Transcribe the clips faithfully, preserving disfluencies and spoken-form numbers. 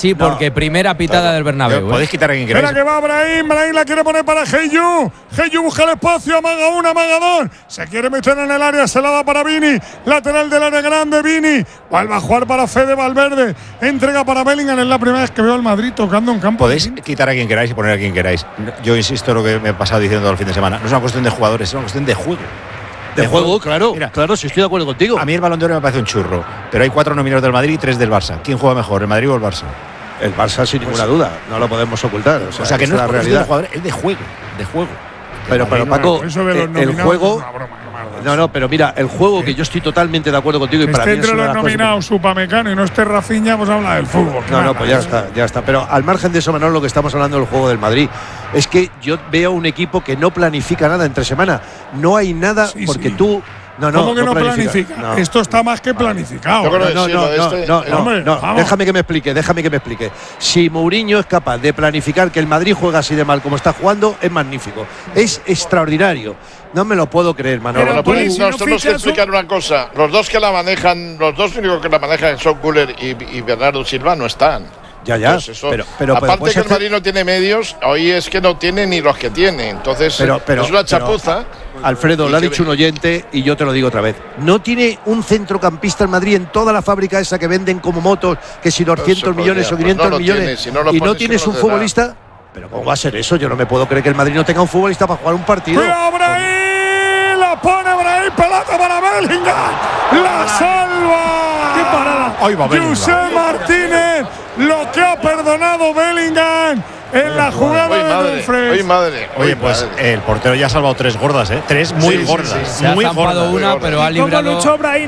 Pachi, porque no, primera pitada claro, del Bernabéu. Podéis quitar a quien queráis. Espera que va Brahim, Brahim la quiere poner para Heyu. Heyu busca el espacio, amaga una, amaga dos. Se quiere meter en el área, se la da para Vini. Lateral del área grande, Vini. Vuelve a jugar para Fede Valverde. Entrega para Bellingham. Es la primera vez que veo al Madrid tocando en campo. Podéis quitar a quien queráis y poner a quien queráis. Yo insisto en lo que me he pasado diciendo el fin de semana. No es una cuestión de jugadores, es una cuestión de juego. De, de juego, juego, claro, Mira, claro, si estoy de acuerdo contigo. A mí el Balón de Oro me parece un churro, pero hay cuatro nominados del Madrid y tres del Barça. ¿Quién juega mejor, el Madrid o el Barça? El Barça sin ninguna duda, no lo podemos ocultar. O sea, o sea que no es la realidad de jugador, es de juego, de juego. Pero, pero Paco, eh, el juego. No, no, pero mira, el juego ¿Eh? que yo estoy totalmente de acuerdo contigo y para mí es entre los nominados Upamecano y no esté Rafinha, pues habla del fútbol. No, no, pues ya está, ya está. Pero al margen de eso, Manolo, lo que estamos hablando del juego del Madrid es que yo veo un equipo que no planifica nada entre semana. No hay nada sí, porque sí. tú. No, no, ¿Cómo que no, no planifica? planifica? No. Esto está más que planificado. No, no, no, este, no, no, hombre, no, no. Déjame que me explique, déjame que me explique. Si Mourinho es capaz de planificar que el Madrid juega así de mal como está jugando, es magnífico. Es extraordinario. No me lo puedo creer, Manolo. Pero, pero, si nos no tenemos que explicar una cosa. Los dos que la manejan, los dos únicos que la manejan son Güler y, y Bernardo Silva no están. Ya, ya. Pues eso, pero, pero, aparte pero que el Madrid no tiene medios, hoy es que no tiene ni los que tiene. Entonces, pero, pero, es una chapuza. Pero, Alfredo, lo ha dicho un oyente y yo te lo digo otra vez. No tiene un centrocampista en Madrid en toda la fábrica esa que venden como motos, que si doscientos millones o quinientos pues no millones. Tiene, si no y no tienes un futbolista. Nada. Pero ¿cómo va a ser eso? Yo no me puedo creer que el Madrid no tenga un futbolista para jugar un partido. ¡Brahim! La pone Brahim, pelota para Bellingham. ¡La salva! ¡Qué parada! Ahí va Bellingham. José Martínez. Lo que ha perdonado Bellingham en la jugada oye, de madre, Dumfries. Oye, madre. Oye, pues madre. El portero ya ha salvado tres gordas, ¿eh? Tres muy sí, gordas. Sí, sí, sí. Muy gordas. Una, gordas. pero ha librado. ¿Cómo luchó Brahim?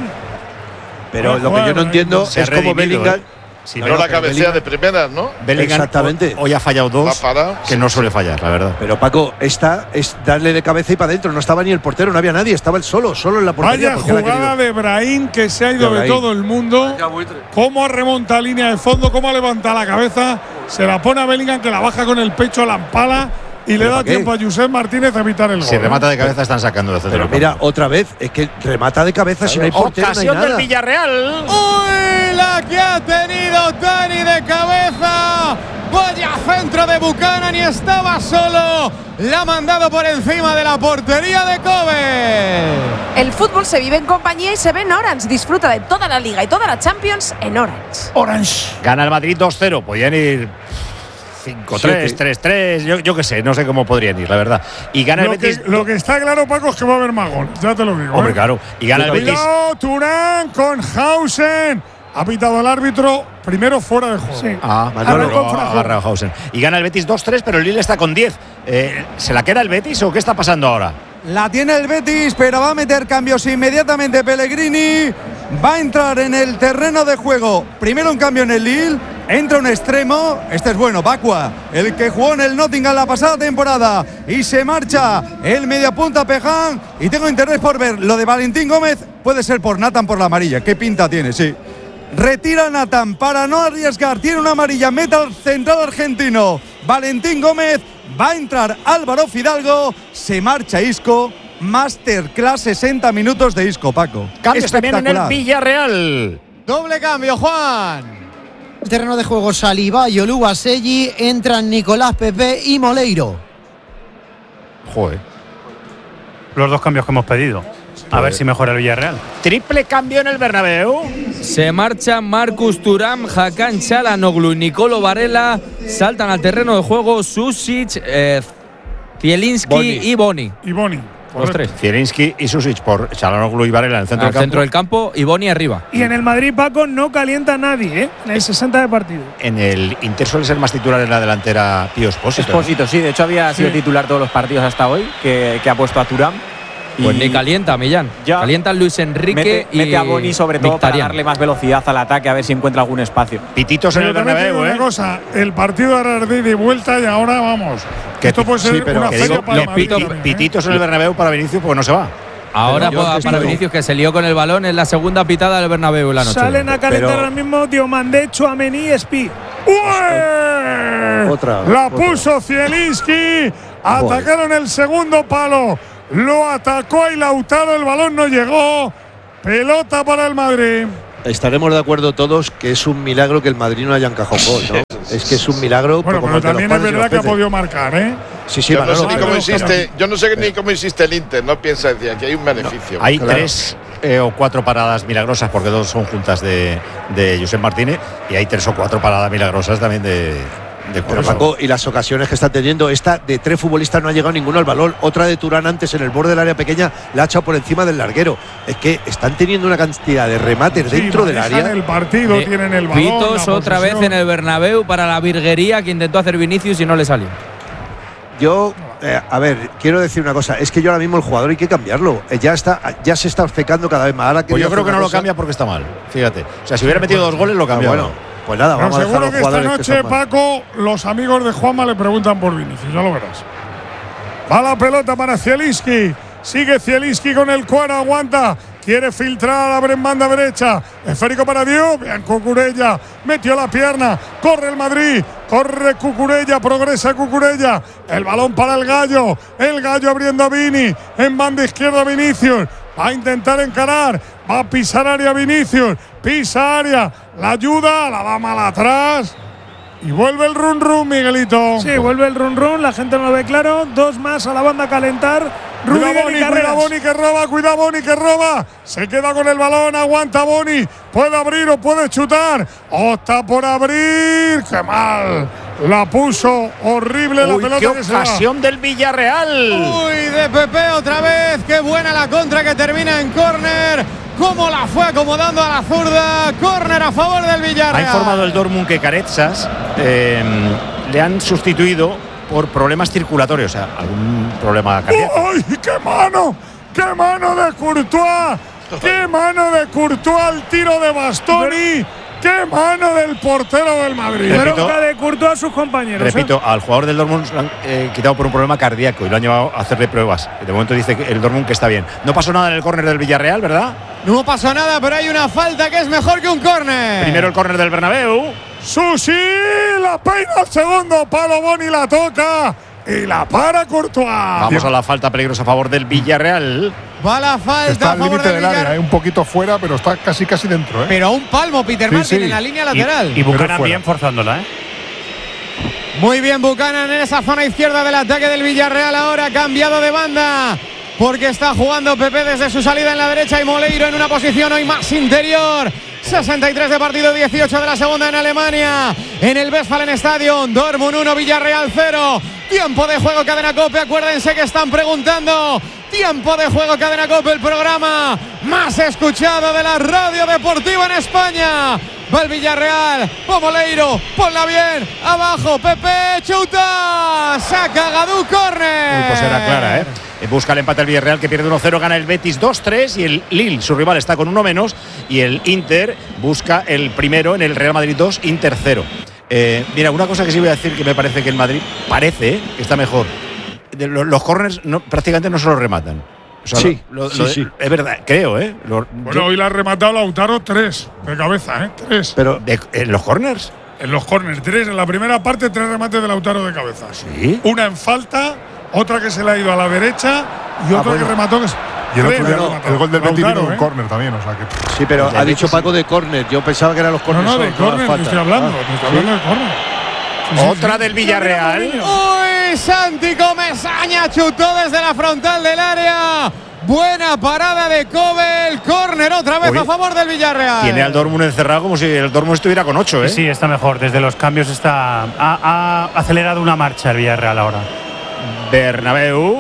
Pero lo que yo no entiendo es cómo Bellingham. ¿eh? Si no la cabecea de primeras, ¿no? Bellingham exactamente. Hoy ha fallado dos, que sí, no suele fallar, la verdad. Pero Paco, esta es darle de cabeza y para adentro. No estaba ni el portero, no había nadie, estaba él solo, solo en la portería. Vaya jugada de Brahim que se ha ido de, de todo el mundo. Cómo remonta línea de fondo, cómo levanta la cabeza, se la pone a Bellingham que la baja con el pecho, la empala. Y le da tiempo a Josep Martínez a evitar el gol. Si remata de cabeza están sacando de centro. Pero mira, otra vez, es que remata de cabeza, claro, si no hay portero, ocasión no hay nada. Del Villarreal. ¡Uy! La que ha tenido Dani de cabeza. Vaya centro de Buchanan y estaba solo. La ha mandado por encima de la portería de Kobe. El fútbol se vive en compañía y se ve en Orange. Disfruta de toda la Liga y toda la Champions en Orange. Orange. Gana el Madrid dos cero. Podían ir cinco tres, tres tres, yo, yo qué sé, no sé cómo podrían ir, la verdad. Y gana lo el Betis. Que, lo que está claro, Paco, es que va a haber más goles, ya te lo digo. Hombre, ¿eh? claro. Y gana el Betis. Cuidado, Turán con Hausen. Ha pitado el árbitro, primero fuera de juego. Sí. Ah, Manolo, agarra Hausen. Y gana el Betis dos tres, pero el Lille está con diez. Eh, ¿Se la queda el Betis o qué está pasando ahora? La tiene el Betis, pero va a meter cambios inmediatamente Pellegrini. Va a entrar en el terreno de juego. Primero un cambio en el Lille. Entra un extremo. Este es bueno, Bakua, el que jugó en el Nottingham la pasada temporada. Y se marcha el mediapunta Pejan. Y tengo interés por ver lo de Valentín Gómez. Puede ser por Nathan por la amarilla. ¿Qué pinta tiene? Sí. Retira Nathan para no arriesgar. Tiene una amarilla. Meta al central argentino. Valentín Gómez. Va a entrar Álvaro Fidalgo. Se marcha Isco. Masterclass sesenta minutos de Isco, Paco. Cambios también en el Villarreal. Doble cambio, Juan. Terreno de juego Saliba y Oluwaseyi. Entran Nicolás Pepe y Moleiro. Joder. Los dos cambios que hemos pedido. A ver si mejora el Villarreal. Triple cambio en el Bernabéu. Se marchan Marcus Thuram, Hakan Çalhanoğlu y Nicolo Varela. Saltan al terreno de juego Susic, eh, Zielinski Boni. y Boni. Y Boni. Los tres. Zielinski y Susic por Çalhanoğlu y Varela en el centro, al del, centro campo. del campo y Boni arriba. Y en el Madrid, Paco, no calienta nadie, ¿eh? En el sesenta de partido. En el Inter suele ser más titular en la delantera Pío Expósito. Expósito, ¿no? Sí. De hecho, había sido sí. titular todos los partidos hasta hoy, que, que ha puesto a Thuram. Pues ni calienta, Millán. Ya. Calienta Luis Enrique mete, y mete a Boni sobre todo Mkhitaryan. para darle más velocidad al ataque, a ver si encuentra algún espacio. Pititos en el Bernabéu, ¿eh? Una cosa, el partido era de ida y vuelta y ahora vamos. Que esto puede ser sí, pero una que digo, para los pito, ¿eh? Pititos en el Bernabéu para Vinicius porque no se va. Ahora para, para Vinicius, que se lió con el balón en la segunda pitada del Bernabéu la noche. Salen a calentar pero, ahora mismo Diomandé, Tchouaméni y Espi. Otra. La puso Zielinski. Atacaron el segundo palo. Lo atacó y Lautaro, el balón no llegó. Pelota para el Madrid. estaremos de acuerdo todos que es un milagro que el Madrid no haya encajado gol, ¿no? Es que es un milagro. Bueno, pero también es verdad que ha podido marcar, ¿eh? Sí, sí, yo, no sé no, ni cómo no, insiste, yo no sé ni cómo insiste el Inter, no piensa decir aquí hay un beneficio. No, hay claro. tres eh, o cuatro paradas milagrosas, porque dos son juntas de, de Josep Martínez, y hay tres o cuatro paradas milagrosas también de. de Pero Paco, y las ocasiones que está teniendo, esta de tres futbolistas no ha llegado ninguno al balón, otra de Turán antes en el borde del área pequeña la ha echado por encima del larguero. Es que están teniendo una cantidad de remates sí, dentro del área. El partido, eh, tienen el balón. Pitos otra vez en el Bernabéu para la virguería que intentó hacer Vinicius y no le salió. Yo, eh, a ver, quiero decir una cosa, es que yo ahora mismo el jugador hay que cambiarlo. Eh, ya está, ya se está obcecando cada vez más. Ahora pues yo creo que no lo cambia porque está mal. Fíjate. O sea, si hubiera metido dos goles lo cambia. Ah, bueno, pues nada, pero vamos a dejar a los que jugadores esta noche, que Paco, los amigos de Juanma le preguntan por Vinicius, ya lo verás. Va la pelota para Zielinski. Sigue Zielinski con el cuero, aguanta. Quiere filtrar, abre en banda derecha. Esférico para Dios. Vean Cucurella. Metió la pierna. Corre el Madrid. Corre Cucurella. Progresa Cucurella. El balón para el Gallo. El Gallo abriendo a Vini. En banda izquierda Vinicius. Va a intentar encarar. Va a pisar área Vinicius. Pisa área. La ayuda. La da mal atrás. Y vuelve el run run, Miguelito. Sí, vuelve el run run. La gente no lo ve claro. Dos más a la banda a calentar. Cuidado Boni, cuidado Boni que roba, cuidado Boni que roba. Se queda con el balón, aguanta Boni. Puede abrir o puede chutar. Opta por abrir. ¡Qué mal! La puso horrible. Uy, la pelota qué que se va. ocasión del Villarreal. Uy, de Pepe otra vez. Qué buena la contra que termina en córner. Cómo la fue acomodando a la zurda. Córner a favor del Villarreal. Ha informado el Dortmund que Carezas eh, le han sustituido por problemas circulatorios, o sea, algún problema cardíaco. ¡Uy, qué mano! ¡Qué mano de Courtois! ¡Qué mano de Courtois al tiro de Bastoni! ¡Qué mano del portero del Madrid! Repito, de Courtois a sus compañeros. Repito, ¿eh? al jugador del Dortmund lo han eh, quitado por un problema cardíaco y lo han llevado a hacerle pruebas. De momento dice que el Dortmund que está bien. No pasó nada en el córner del Villarreal, ¿verdad? No pasó nada, pero hay una falta que es mejor que un córner. Primero el córner del Bernabéu. Susi la peina al segundo palo, Boni la toca y la para Courtois. Vamos a la falta peligrosa a favor del Villarreal. Va la falta está a favor límite del del área, eh, un poquito fuera, pero está casi casi dentro. ¿eh? Pero a un palmo Peter Sí, Martin sí. en la línea lateral. Y, y Buchanan bien forzándola, ¿eh? Muy bien Buchanan en esa zona izquierda del ataque del Villarreal. Ahora cambiado de banda porque está jugando Pepe desde su salida en la derecha y Moleiro en una posición hoy más interior. sesenta y tres de partido, dieciocho de la segunda en Alemania. En el Westfalen Stadion, Dortmund uno, Villarreal cero. Tiempo de juego, Cadena COPE. Acuérdense que están preguntando. Tiempo de juego, Cadena COPE, el programa más escuchado de la radio deportiva en España. Va el Villarreal, va Moleiro, ponla bien, abajo, Pepe, chuta, saca Gadú, córner. Uy, pues era clara, ¿eh? Busca el empate el Villarreal que pierde uno cero, gana el Betis dos tres y el Lille, su rival, está con uno menos y el Inter busca el primero en el Real Madrid dos, Inter cero. Eh, mira, una cosa que sí voy a decir que me parece que el Madrid parece ¿eh? que está mejor. De los, los corners no, prácticamente no se los rematan. O sea, sí, lo, lo, sí, lo, sí. Es verdad, creo, ¿eh? Lo, Bueno, yo, hoy la ha rematado Lautaro tres de cabeza, ¿eh? Tres. Pero de, ¿en los corners? En los corners, tres. En la primera parte, tres remates de Lautaro de cabeza. Sí. Una en falta, otra que se le ha ido a la derecha y Ah, otra bueno. que remató. Que Y el otro tres, día, ha el rematado. gol del Betis Lautaro, vino de un ¿eh? córner también, o sea que. Sí, pero El ha del dicho Betis, Paco de córner. Yo pensaba que eran los No, córneres. no, de solo, todas las córner, te faltas. estoy hablando. Ah, Te estoy ¿sí? hablando de córner. Sí, sí, Otra sí. del Villarreal. Uy, Santi Comesaña chutó desde la frontal del área. Buena parada de Kobel, córner otra vez Uy, a favor del Villarreal. Tiene al Dortmund encerrado como si el Dortmund estuviera con ocho, ¿eh? Sí, sí, está mejor. Desde los cambios está ha, ha acelerado una marcha el Villarreal ahora. Bernabéu.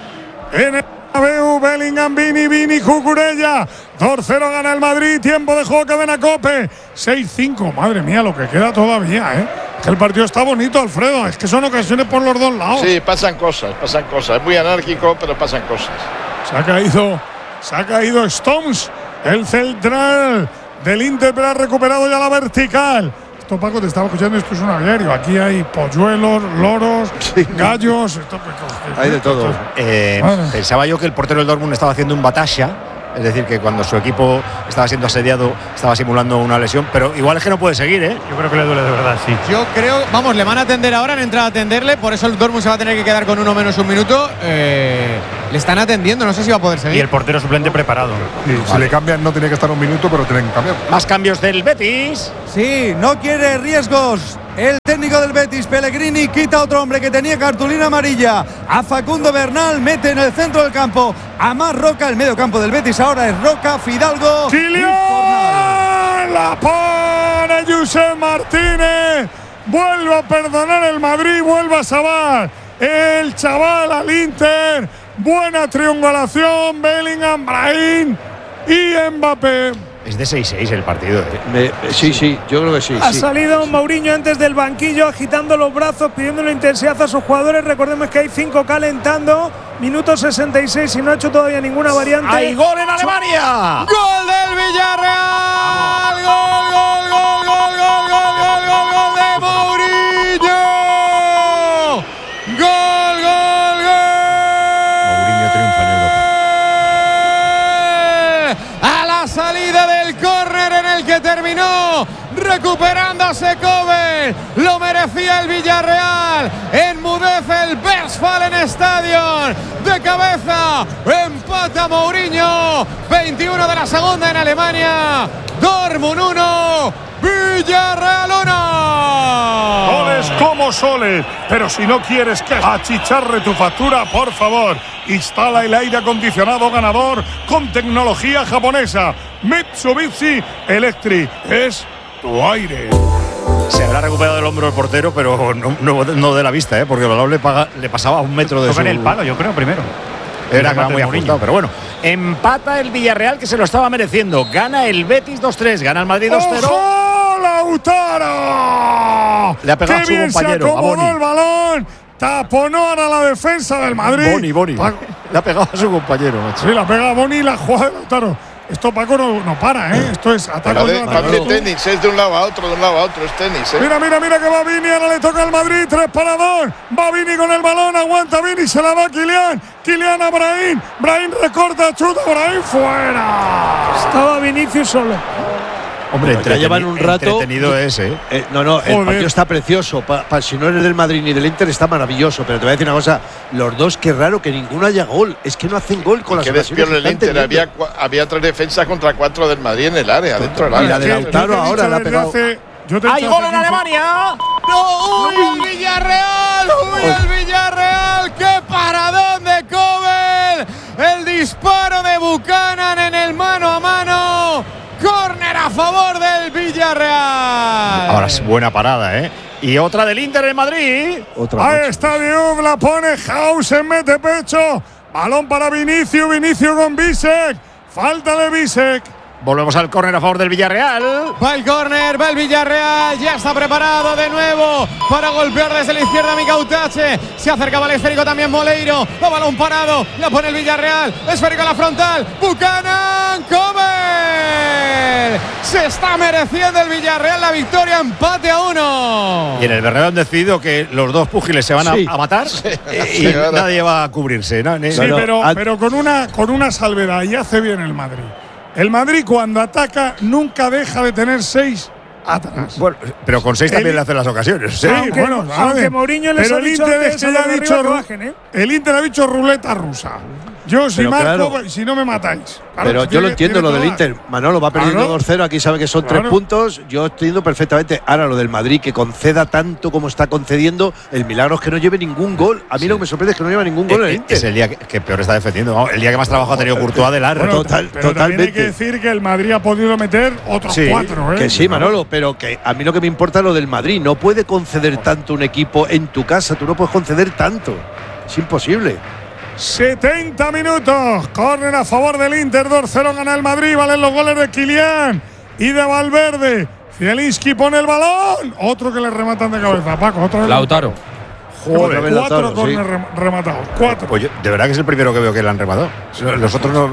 En el Bernabéu, Bellingham, Vini, Vini, Cucurella. dos cero gana el Madrid. Tiempo de juego, Cadena COPE. seis cinco. Madre mía, lo que queda todavía, ¿eh? Que el partido está bonito, Alfredo. Es que son ocasiones por los dos lados. Sí, pasan cosas, pasan cosas. Es muy anárquico, pero pasan cosas. Se ha caído, se ha caído Stones, el central del Inter, pero ha recuperado ya la vertical. Esto, Paco, te estaba escuchando, esto es un aviario. Aquí hay polluelos, loros, Sí. gallos. Esto, Hay de todo. Eh, Vale. pensaba yo que el portero del Dortmund estaba haciendo un batasha, es decir, que cuando su equipo estaba siendo asediado estaba simulando una lesión, pero igual es que no puede seguir, ¿eh? Yo creo que le duele de verdad, sí. Yo creo, vamos, le van a atender ahora, han entrado a atenderle, por eso el Dortmund se va a tener que quedar con uno menos un minuto. Eh, le están atendiendo, no sé si va a poder seguir. Y el portero suplente preparado. Sí, vale. Si le cambian no tiene que estar un minuto, pero tienen que cambiar. Más cambios del Betis. Sí, no quiere riesgos. El técnico del Betis, Pellegrini, quita a otro hombre que tenía cartulina amarilla. A Facundo Bernal, mete en el centro del campo a Mar Roca. El medio campo del Betis ahora es Roca, Fidalgo. ¡Kilian! La pone Josep Martínez. Vuelve a perdonar el Madrid, vuelve a salvar el chaval al Inter. Buena triangulación, Bellingham, Brahim y Mbappé. Es de seis seis el partido. ¿eh? Me, sí, sí, yo creo que sí. Ha sí. salido Mourinho antes del banquillo, agitando los brazos, pidiendo intensidad a sus jugadores. Recordemos que hay cinco calentando. Minuto sesenta y seis y no ha hecho todavía ninguna variante. ¡Hay gol en Alemania! ¡Gol del Villarreal! ¡Gol, gol, gol, gol, gol, gol, gol, gol, gol de Mourinho! ¡Gol, gol, gol! Mourinho triunfa en Europa. A la salida del córner en el que terminó recuperándose Kovel. Lo merecía el Villarreal. Enmudece el Westfalen Stadion. De cabeza empata Mourinho. veintiuno de la segunda en Alemania. Dortmund uno, Villarreal uno. Soles como soles, pero si no quieres que achicharre tu factura, por favor, instala el aire acondicionado ganador con tecnología japonesa. Mitsubishi Electric es tu aire. Se habrá recuperado el hombro el portero, pero no, no, no de la vista, ¿eh? Porque el balón le, paga, le pasaba a un metro de su… Toca en el palo, yo creo, primero. Era muy ajustado, pero bueno. Empata el Villarreal, que se lo estaba mereciendo. Gana el Betis dos tres, gana el Madrid dos cero. ¡Ojo, Lautaro! Le ha pegado ¡Qué a su bien compañero, se a acomodó Boni! el balón! Taponó ahora la defensa del Madrid. Boni, Boni. Le ha pegado a su compañero, macho. Sí, la pega a Boni y la jugada de Lautaro. Esto, Paco, no, no para, ¿eh? Esto es ataque. Parece tenis, es de un lado a otro, de un lado a otro, es tenis, ¿eh? Mira, mira, mira que va Vini, ahora le toca al Madrid, tres para dos. Va Vini con el balón, aguanta Vini, se la da a Kylian. Kylian a Brahim. Brahim recorta, chuta, Brahim fuera. Estaba Vinicius solo. Hombre, ya llevan un rato. Entretenido es, ¿eh? eh no, no, el partido está precioso. Pa, pa, si no eres del Madrid ni del Inter, está maravilloso. Pero te voy a decir una cosa: los dos, qué raro que ninguno haya gol. Es que no hacen gol con las ocasiones. Que despiorre el Inter. Había, había tres defensas contra cuatro del Madrid en el área, dentro del área. Y la de Lautaro ahora la ha pegado. ¡Hay gol en Alemania! ¡No! ¡Uy, el Villarreal! ¡Uy, el Villarreal! ¡Qué paradón de Kovel! El disparo de Buchanan en el mano a mano. Córner a favor del Villarreal. Ahora es buena parada, ¿eh? Y otra del Inter en Madrid. Otra Ahí está Diouf, la pone Hausen, mete pecho. Balón para Vinicius, Vinicius con Bisek. Falta de Bisek. Volvemos al córner a favor del Villarreal. Va el córner, va el Villarreal. Ya está preparado de nuevo para golpear desde la izquierda Mikautache. Se acercaba al esférico también Moleiro. Va balón parado. La pone el Villarreal. Esférico a la frontal. Buchanan. Kovel. Se está mereciendo el Villarreal la victoria. Empate a uno. Y en el Bernabéu han decidido que los dos púgiles se van a, sí. a matar sí. y sí, nadie va a cubrirse. ¿no? Sí, pero, pero con, una, con una salvedad. Y hace bien el Madrid. El Madrid cuando ataca nunca deja de tener seis atrás. Bueno, pero con seis el, también le hacen las ocasiones. Sí, aunque, bueno, aunque Mourinho les pero ha el dicho Inter es que ya ha dicho bajen, ¿eh? el Inter ha dicho ruleta rusa. Yo si pero marco, claro, si no me matáis. Claro, pero yo tiene, lo entiendo lo del Inter. Manolo va perdiendo claro. dos cero, aquí sabe que son claro. tres puntos. Yo entiendo perfectamente. Ahora lo del Madrid, que conceda tanto como está concediendo, el milagro es que no lleve ningún gol. A mí sí. lo que me sorprende es que no lleve ningún gol eh, el Inter. Es el día que, que peor está defendiendo. El día que más trabajo ha tenido Courtois de largo. Bueno, Total, pero totalmente. Hay que decir que el Madrid ha podido meter otros sí, cuatro. ¿eh? Que sí, Manolo, pero que a mí lo que me importa es lo del Madrid. No puede conceder tanto un equipo en tu casa. Tú no puedes conceder tanto. Es imposible. setenta minutos, córner a favor del Inter, dos cero gana el Madrid, valen los goles de Kylian y de Valverde. Zielinski pone el balón, otro que le rematan de cabeza, Paco, otro de Lautaro. Joder, cuatro Lautaro, córner sí. rematados, cuatro. Pues yo, de verdad que es el primero que veo que le han rematado. Los otros no,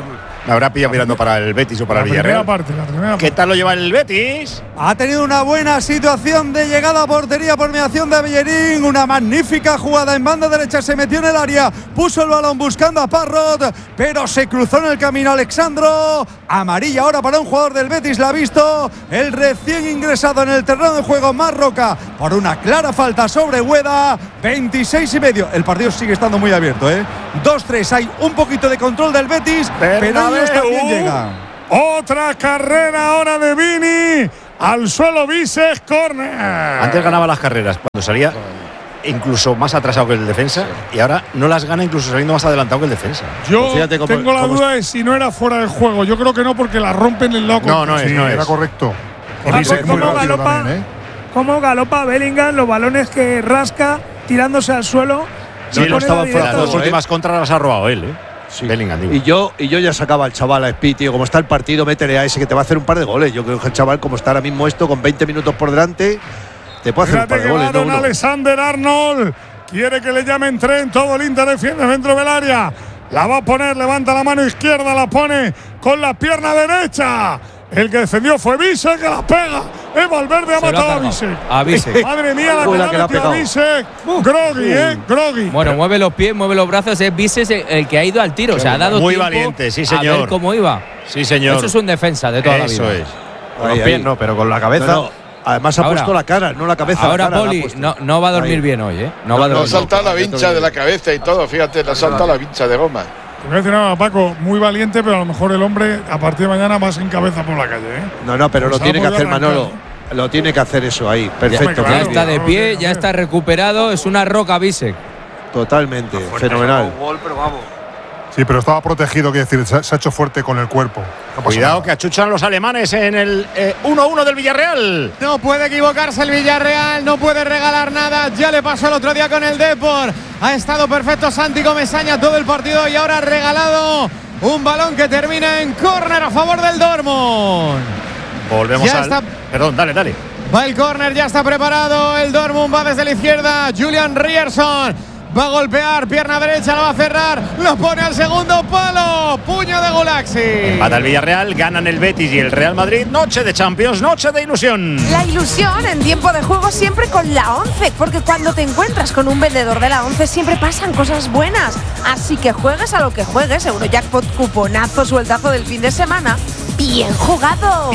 Me habrá pillado mirando para el Betis o para la el Villarreal. Parte, la primera ¿Qué tal lo lleva el Betis? Ha tenido una buena situación de llegada a portería por mediación de Bellerín. Una magnífica jugada en banda derecha. Se metió en el área, puso el balón buscando a Parrot, pero se cruzó en el camino Alexandro. Amarilla ahora para un jugador del Betis. La ha visto el recién ingresado en el terreno de juego Marroca por una clara falta sobre Ueda. veintiséis y medio. El partido sigue estando muy abierto, ¿eh? dos tres. Hay un poquito de control del Betis, pero ellos también llegan. Otra carrera ahora de Vini. Al suelo Vises, córner. Antes ganaba las carreras cuando salía incluso más atrasado que el defensa y ahora no las gana incluso saliendo más adelantado que el defensa. Yo pues cómo, tengo la duda de si no era fuera de juego. Yo creo que no, porque la rompen el loco. No, no es, sí, no era es. correcto. ¿Cómo galopa, también, ¿eh? ¿Cómo galopa Bellingham? Los balones que rasca tirándose al suelo. Sí, no estaba fuera. Las dos últimas contras las ha robado él, ¿eh? Sí. Bellingham, digo. Y yo, y yo ya sacaba al chaval a Speed, tío. Como está el partido, métele a ese que te va a hacer un par de goles. Yo creo que el chaval, como está ahora mismo esto, con veinte minutos por delante, te puede hacer un par de goles. No, Alexander Arnold quiere que le llamen tren. Todo el Inter defiende dentro del área. La va a poner, levanta la mano izquierda, la pone con la pierna derecha. El que defendió fue Visek, que la pega. Es Valverde, ha matado a Visek. A Visek. Madre mía, la que, la que la ha metido a Visek. Groggy, eh, Groggy. Bueno, mueve los pies, mueve los brazos. Es Visek el que ha ido al tiro. O sea, ha dado muy tiempo valiente, sí, señor. A ver cómo iba. Sí, señor. Eso es un defensa de toda Eso la vida. Eso es. Con los pies no, pero con la cabeza. No, no. Además ha ahora, puesto la cara, no la cabeza. Ahora la cara, Poli no, no va a dormir ahí. bien hoy, ¿eh? No, no va a dormir. Nos salta la vincha de la cabeza y todo, fíjate, nos salta la vincha de goma. Te voy a decir nada, Paco, muy valiente, pero a lo mejor el hombre a partir de mañana va sin cabeza por la calle, ¿eh? No, no, pero pues lo tiene que hacer arrancar. Manolo. Lo tiene que hacer eso ahí, perfecto. Ya, ya está de pie, ya está recuperado, es una roca Visek. Totalmente, fenomenal. Gol, pero vamos. Sí, pero estaba protegido, quiere decir, se ha hecho fuerte con el cuerpo. No Cuidado nada. Que achuchan los alemanes en el eh, uno uno del Villarreal. No puede equivocarse el Villarreal, no puede regalar nada. Ya le pasó el otro día con el Depor. Ha estado perfecto Santi Comesaña todo el partido y ahora ha regalado un balón que termina en córner a favor del Dortmund. Volvemos ya al… Está, Perdón, dale, dale. Va el córner, ya está preparado. El Dortmund va desde la izquierda. Julian Ryerson va a golpear, pierna derecha, la va a cerrar, lo pone al segundo palo, puño de Gulaxi. Empata el Villarreal, ganan el Betis y el Real Madrid. Noche de Champions, noche de ilusión. La ilusión en tiempo de juego siempre con la once, porque cuando te encuentras con un vendedor de la once siempre pasan cosas buenas. Así que juegues a lo que juegues, Eurojackpot, cuponazo, sueltazo del fin de semana. ¡Bien jugado!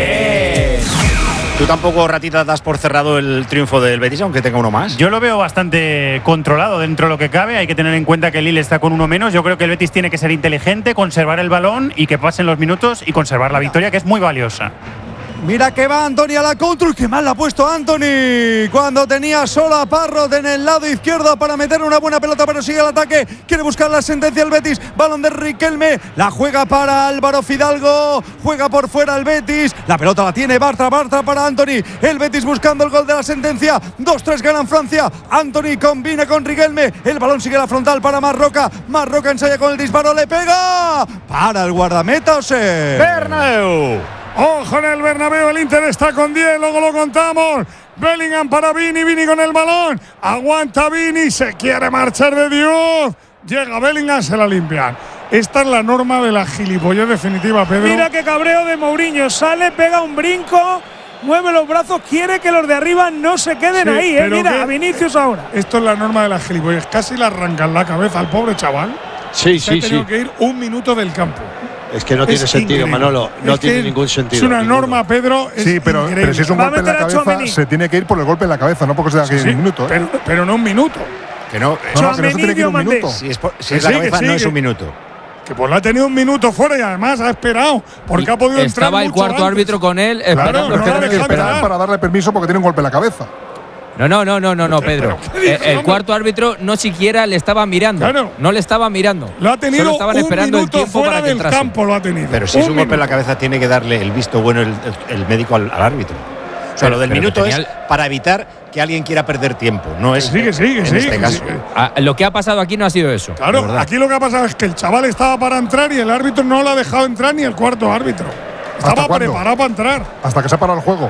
¡Bien! ¿Tú tampoco, Ratita, das por cerrado el triunfo del Betis, aunque tenga uno más? Yo lo veo bastante controlado dentro de lo que cabe. Hay que tener en cuenta que el Lille está con uno menos. Yo creo que el Betis tiene que ser inteligente, conservar el balón y que pasen los minutos y conservar la victoria, que es muy valiosa. Mira que va Antoni a la contra. ¡Qué mal la ha puesto Antoni! Cuando tenía solo a Parrot en el lado izquierdo para meter una buena pelota, pero sigue el ataque. Quiere buscar la sentencia el Betis. Balón de Riquelme. La juega para Álvaro Fidalgo. Juega por fuera el Betis. La pelota la tiene Bartra. Bartra para Antoni. El Betis buscando el gol de la sentencia. dos tres ganan Francia. Antoni combina con Riquelme. El balón sigue la frontal para Marroca. Marroca ensaya con el disparo. Le pega. Para el guardameta Ose. Bernabéu. Ojo en el Bernabéu, el Inter está con diez, luego lo contamos. Bellingham para Vini, Vini con el balón. Aguanta Vini, se quiere marchar de Dios. Llega Bellingham, se la limpian. Esta es la norma de la gilipollez definitiva, Pedro. Mira qué cabreo de Mourinho. Sale, pega un brinco, mueve los brazos, quiere que los de arriba no se queden sí, ahí. Eh. Mira, a Vinicius ahora. Esto es la norma de la gilipollez. Casi le arrancan la cabeza al pobre chaval. Sí, se sí, ha tenido sí. que ir un minuto del campo. Es que no tiene es sentido, increíble. Manolo. No es tiene ningún sentido. Es una ninguno. norma, Pedro. Es sí, pero, pero si es un golpe en la cabeza, se tiene que ir por el golpe en la cabeza, no porque se tenga que ir sí, un minuto. ¿eh? Pero, pero no un minuto. Que no, no, no, que no se tiene que ir un minuto. Si es, por, si es la sí, cabeza, sí, no que, es un minuto. Que pues la ha tenido un minuto fuera y además ha esperado. Porque y ha podido entrar. Estaba el cuarto antes. árbitro con él. Claro, esperando, no, esperando tiene que esperar para darle permiso porque tiene un golpe en la cabeza. No, no, no, no, no, no, Pedro. El, el cuarto árbitro no siquiera le estaba mirando. Claro. No le estaba mirando. Lo ha tenido Solo estaban un esperando minuto el tiempo fuera para que del entrase. campo, lo ha tenido. Pero si un es un golpe en la minuto. cabeza, tiene que darle el visto bueno el, el médico al, al árbitro. O sea, Pero, lo del pero minuto tenía es para evitar que alguien quiera perder tiempo. No es que sí, que sí, que en sí, este que caso. sí. Ah, lo que ha pasado aquí no ha sido eso. Claro, aquí lo que ha pasado es que el chaval estaba para entrar y el árbitro no lo ha dejado entrar ni el cuarto árbitro. Estaba cuándo? preparado para entrar. Hasta que se ha parado el juego.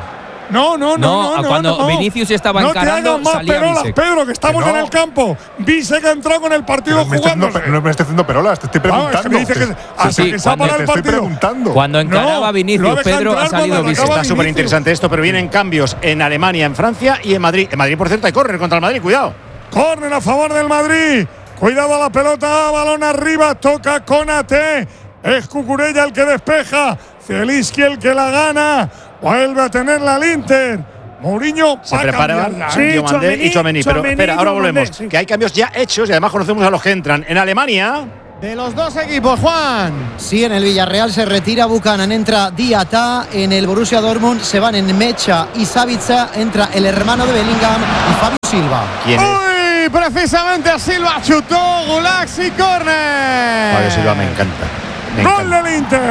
No, no, no. No, no cuando no, no. Vinicius estaba no encarando, te hagas más salía perolas, Bisek. Pedro, que estamos Que no. en el campo. Bisek ha entrado con el partido No me, estás jugando. haciendo, no me estoy haciendo perolas, te estoy Vamos, es que preguntando. me dice que Te- hasta sí, que se ha cuando parado te el estoy partido. preguntando. Cuando encaraba No, lo Vinicius, deja Pedro, ha entrar salido cuando Bisek. acaba Está súper Vinicius. interesante esto, pero vienen cambios en Alemania, en Francia y en Madrid. En Madrid, por cierto, hay córner contra el Madrid, cuidado. Córner a favor del Madrid. Cuidado a la pelota, balón arriba, toca Konaté. Es Cucurella el que despeja. Zielinski el que la gana. Vuelve a tenerla al Inter. Mourinho Se va a preparaban cambiarla. Sí, Diomandé y Tchouaméni. Pero Tchouaméni, espera, ahora Diomandé, volvemos. sí. Que hay cambios ya hechos y además conocemos a los que entran. En Alemania, De los dos equipos, Juan. Sí, en el Villarreal se retira Buchanan, entra Diata. En el Borussia Dortmund se van en Mecha y Savitza. Entra el hermano de Bellingham y Fabio Silva. ¿quién es? Uy, precisamente Silva chutó, Gulax y córner. Fabio Silva me encanta. Me Gol encanta. del Inter.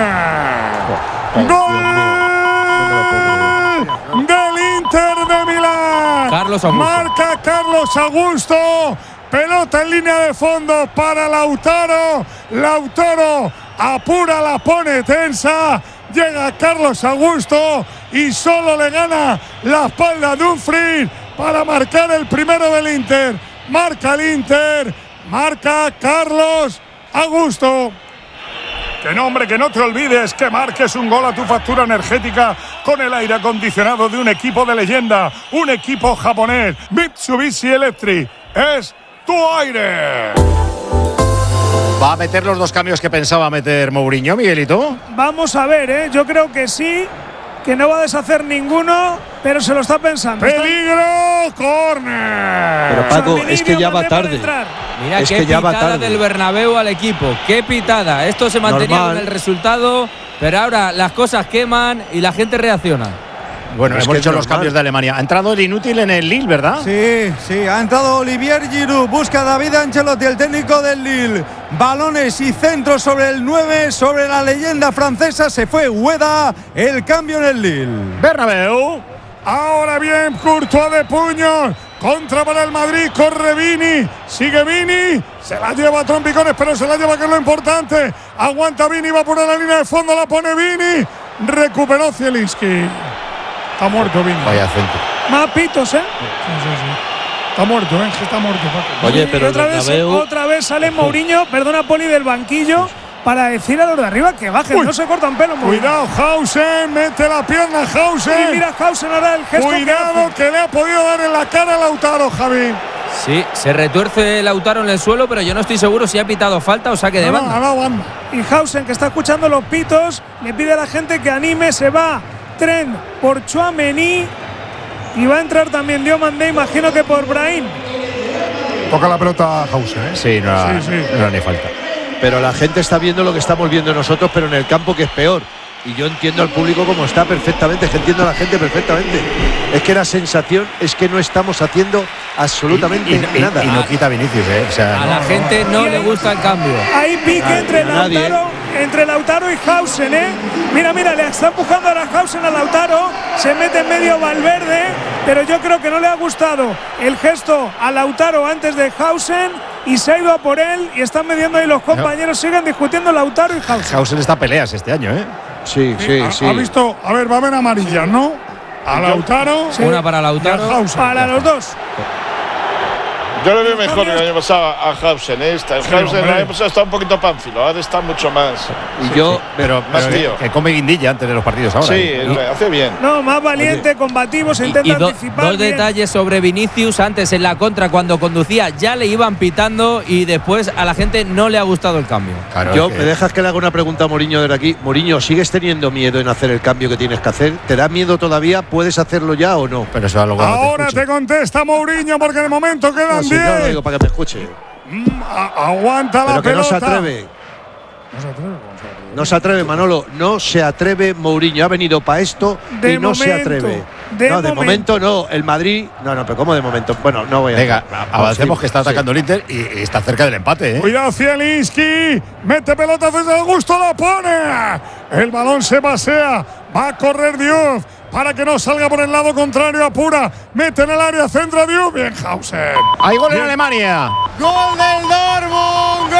Gol del Inter de Milán. Carlos Augusto. Marca Carlos Augusto. Pelota en línea de fondo para Lautaro. Lautaro apura, la pone tensa. Llega Carlos Augusto y solo le gana la espalda a Dumfries para marcar el primero del Inter. Marca el Inter. Marca Carlos Augusto. Que no, hombre, que no te olvides que marques un gol a tu factura energética con el aire acondicionado de un equipo de leyenda, un equipo japonés, Mitsubishi Electric. Es tu aire. ¿Va a meter los dos cambios que pensaba meter Mourinho, Miguelito? Vamos a ver, ¿eh? Yo creo que sí, que no va a deshacer ninguno, pero se lo está pensando. ¡Peligro! ¡Córner! Pero Paco, Tchouaméni, es que ya va Diomandé para tarde. entrar. Mira Es qué que ya va pitada tarde. del Bernabéu al equipo. Qué pitada. Esto se mantenía Normal. con el resultado, pero ahora las cosas queman y la gente reacciona. Bueno, Es hemos que hecho es los normal. cambios de Alemania. Ha entrado el inútil en el Lille, ¿verdad? Sí, sí, ha entrado Olivier Giroud, busca a David Ancelotti, el técnico del Lille. Balones y centros sobre el nueve, sobre la leyenda francesa. Se fue Ueda, el cambio en el Lille. Bernabéu. Ahora bien, Courtois de puños. Contra para el Madrid, corre Vini. Sigue Vini. Se la lleva a trompicones, pero se la lleva, que es lo importante. Aguanta Vini, va por la línea de fondo, la pone Vini. Recuperó Zielinski. Está muerto Vini. Vaya centro. Más pitos, ¿eh? Sí, sí, sí. Está muerto, ¿eh? Que está muerto, Paco. Oye, Y pero el otra vez, Bernabéu… otra vez sale Mourinho, perdona Poli, del banquillo para decir a los de arriba que bajen, Uy. no se cortan pelo. Mourinho. Cuidado, Hausen. Mete la pierna, Hausen. Y mira Hausen ahora el gesto. Cuidado, que que le ha podido dar en la cara a Lautaro, Javi. Sí, se retuerce Lautaro en el suelo, pero yo no estoy seguro si ha pitado falta o saque de No, no, banda. ha dado banda. hace. Y Hausen, que está escuchando los pitos, le pide a la gente que anime. Se va Trent por Tchouaméni y va a entrar también Diomandé, imagino que por Brahim. Toca la pelota Hausen, ¿eh? Sí, no era, Sí, sí. no era ni falta. Pero la gente está viendo lo que estamos viendo nosotros, pero en el campo, que es peor. Y yo entiendo al público como está perfectamente, es que entiendo a la gente perfectamente. Es que la sensación es que no estamos haciendo absolutamente Y, y- y- nada. y no quita Vinicius, ¿eh? O sea, A no. la gente no le gusta el cambio. Hay pique entre nadie, Lautaro, entre Lautaro y Hausen, ¿eh? Mira, mira, le está empujando ahora Hausen a Lautaro. Se mete en medio Valverde, pero yo creo que no le ha gustado el gesto a Lautaro antes de Hausen y se ha ido a por él y están midiendo ahí los compañeros. Siguen discutiendo Lautaro y Hausen. Hausen está a peleas este año, ¿eh? Sí, sí, ha, sí. ha visto, a ver, va a haber amarillas, ¿no? A Lautaro. Una para Lautaro. y a Hausen. Para los dos. Yo lo veo mejor que el año pasado a Hausen. ¿eh? Está- Sí, Hausen el hombre. año pasado está un poquito pánfilo, ahora está mucho más. Y yo, Pero, Más pero tío. que, que come guindilla antes de los partidos ahora. Sí, ¿eh? hace bien. No, más valiente, combativo, se Y, intenta y do- anticipar. dos bien. detalles sobre Vinicius. Antes en la contra, cuando conducía, ya le iban pitando y después a la gente no le ha gustado el cambio. Claro, yo es que- me dejas que le haga una pregunta a Mourinho desde aquí. Mourinho, ¿sigues teniendo miedo en hacer el cambio que tienes que hacer? ¿Te da miedo todavía? ¿Puedes hacerlo ya o no? Pero eso es algo que no te Ahora escucho. te contesta Mourinho, porque de momento quedan No, si no, lo diez. digo para que me escuche. Mm, a- aguanta la Pero que no pelota. se atreve. No se atreve, ¿cómo se atreve? No se atreve, Manolo. No se atreve Mourinho. Ha venido para esto De y no se momento, atreve. de no, de momento. momento no. El Madrid. No, no, pero ¿cómo de momento? Bueno, no voy a. Venga, entrar. avancemos, Sí, que está sí. atacando el Inter y, y está cerca del empate, ¿eh? Cuidado, Zielinski. Mete pelota desde Augusto, la pone. El balón se pasea. Va a correr Diouf para que no salga por el lado contrario. Apura. Mete en el área, centra Diouf. Bien, Hausen. Hay gol en Alemania. Gol del Dortmund,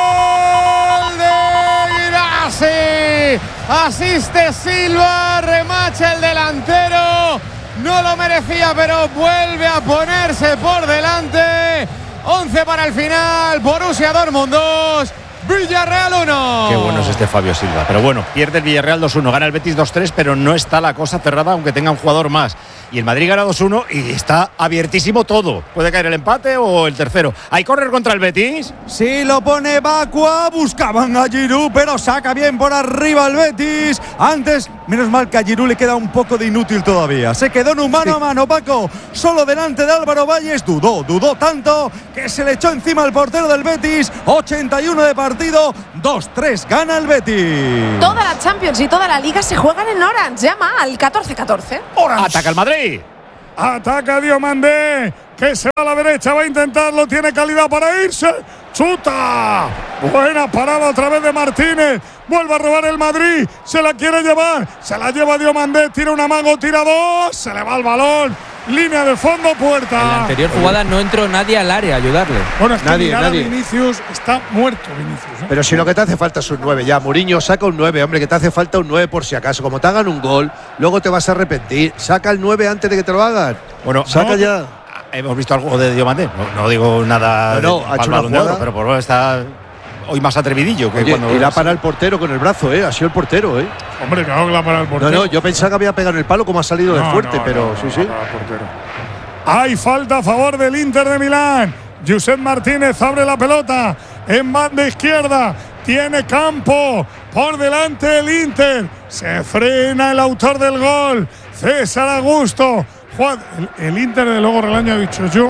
gol de Girassi. Asiste Silva, remacha el delantero no lo merecía, pero vuelve a ponerse por delante. once para el final, Borussia Dortmund dos, Villarreal uno. Qué bueno es este Fabio Silva. Pero bueno, pierde el Villarreal dos uno, gana el Betis dos tres, pero no está la cosa cerrada, aunque tenga un jugador más. Y el Madrid gana dos uno y está abiertísimo todo. Puede caer el empate o el tercero. ¿Hay córner contra el Betis? Sí, lo pone Bakua. Buscaban a Giroud, pero saca bien por arriba el Betis. Antes, menos mal que a Giroud le queda un poco de inútil todavía. Se quedó en un mano a mano, Paco. Solo delante de Álvaro Valles. Dudó, dudó tanto que se le echó encima al portero del Betis. ochenta y uno de partido. dos tres gana el Betis. Toda la Champions y toda la Liga se juegan en Orange. Llama al catorce catorce. Orange. Ataca el Madrid. Ataca Diomandé, que se va a la derecha, va a intentarlo, tiene calidad para irse. ¡Chuta! Buena parada otra vez de Martínez. Vuelve a robar el Madrid. Se la quiere llevar. Se la lleva Diomandé. Tira un amago, tira dos. Se le va el balón. Línea de fondo, puerta. En la anterior jugada no entró nadie al área a ayudarle. Bueno, es que nadie, mirar nadie. a Vinicius está muerto, Vinicius, ¿eh? Pero si lo que te hace falta es un nueve ya. Mourinho, saca un nueve, hombre, que te hace falta un nueve por si acaso. Como te hagan un gol, luego te vas a arrepentir. Saca el nueve antes de que te lo hagan. Bueno, saca no, ya. Hemos visto algo de Diomandé. No, no digo nada. No, no, de, ha hecho Balón una de Oro, jugada. pero por lo menos está hoy más atrevidillo que Oye, cuando. y la para el portero con el brazo, ¿eh? Ha sido el portero, ¿eh? Hombre, claro que la para el portero. No, no, yo pensaba que había pegado en el palo como ha salido No, de fuerte, no, pero no, sí, no, sí. la para el portero. Hay falta a favor del Inter de Milán. Josep Martínez abre la pelota en banda izquierda. Tiene campo por delante el Inter. Se frena el autor del gol, César Augusto. Juan, el, el Inter de luego Relaño ha dicho yo.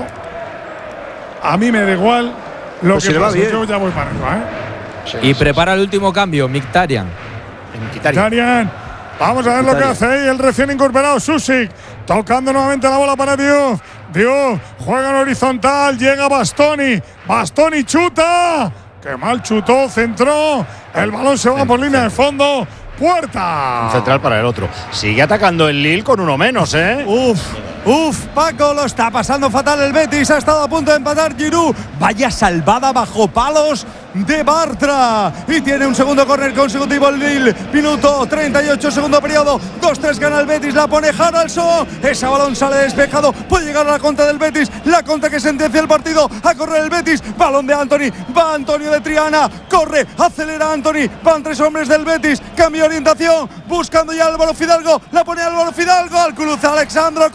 A mí me da igual lo Pues que si le va pase, bien. yo ya voy para arriba, ¿eh? Sí, Y sí, prepara el último cambio, Mkhitaryan. En Mkhitaryan. Mkhitaryan. Vamos a ver lo que hace ahí el recién incorporado Susic. Tocando nuevamente la bola para Diouf. Diouf juega en horizontal. Llega Bastoni. Bastoni chuta. Qué mal chutó, centró. El balón se va por línea de fondo. Puerta. Un central para el otro. Sigue atacando el Lille con uno menos, ¿eh? Uf, uf, Paco, lo está pasando fatal el Betis. Ha estado a punto de empatar Giroud. Vaya salvada bajo palos de Bartra. Y tiene un segundo córner consecutivo el Lille. Minuto treinta y ocho, segundo periodo. dos tres gana el Betis. La pone Haralson. Ese balón sale despejado. Puede llegar a la contra del Betis. La contra que sentencia el partido. A correr el Betis. Balón de Anthony. Va Antonio de Triana. Corre. Acelera Anthony. Van tres hombres del Betis. Cambio de orientación. Buscando ya Álvaro Fidalgo. La pone Álvaro Fidalgo. Al cruce Alexandro.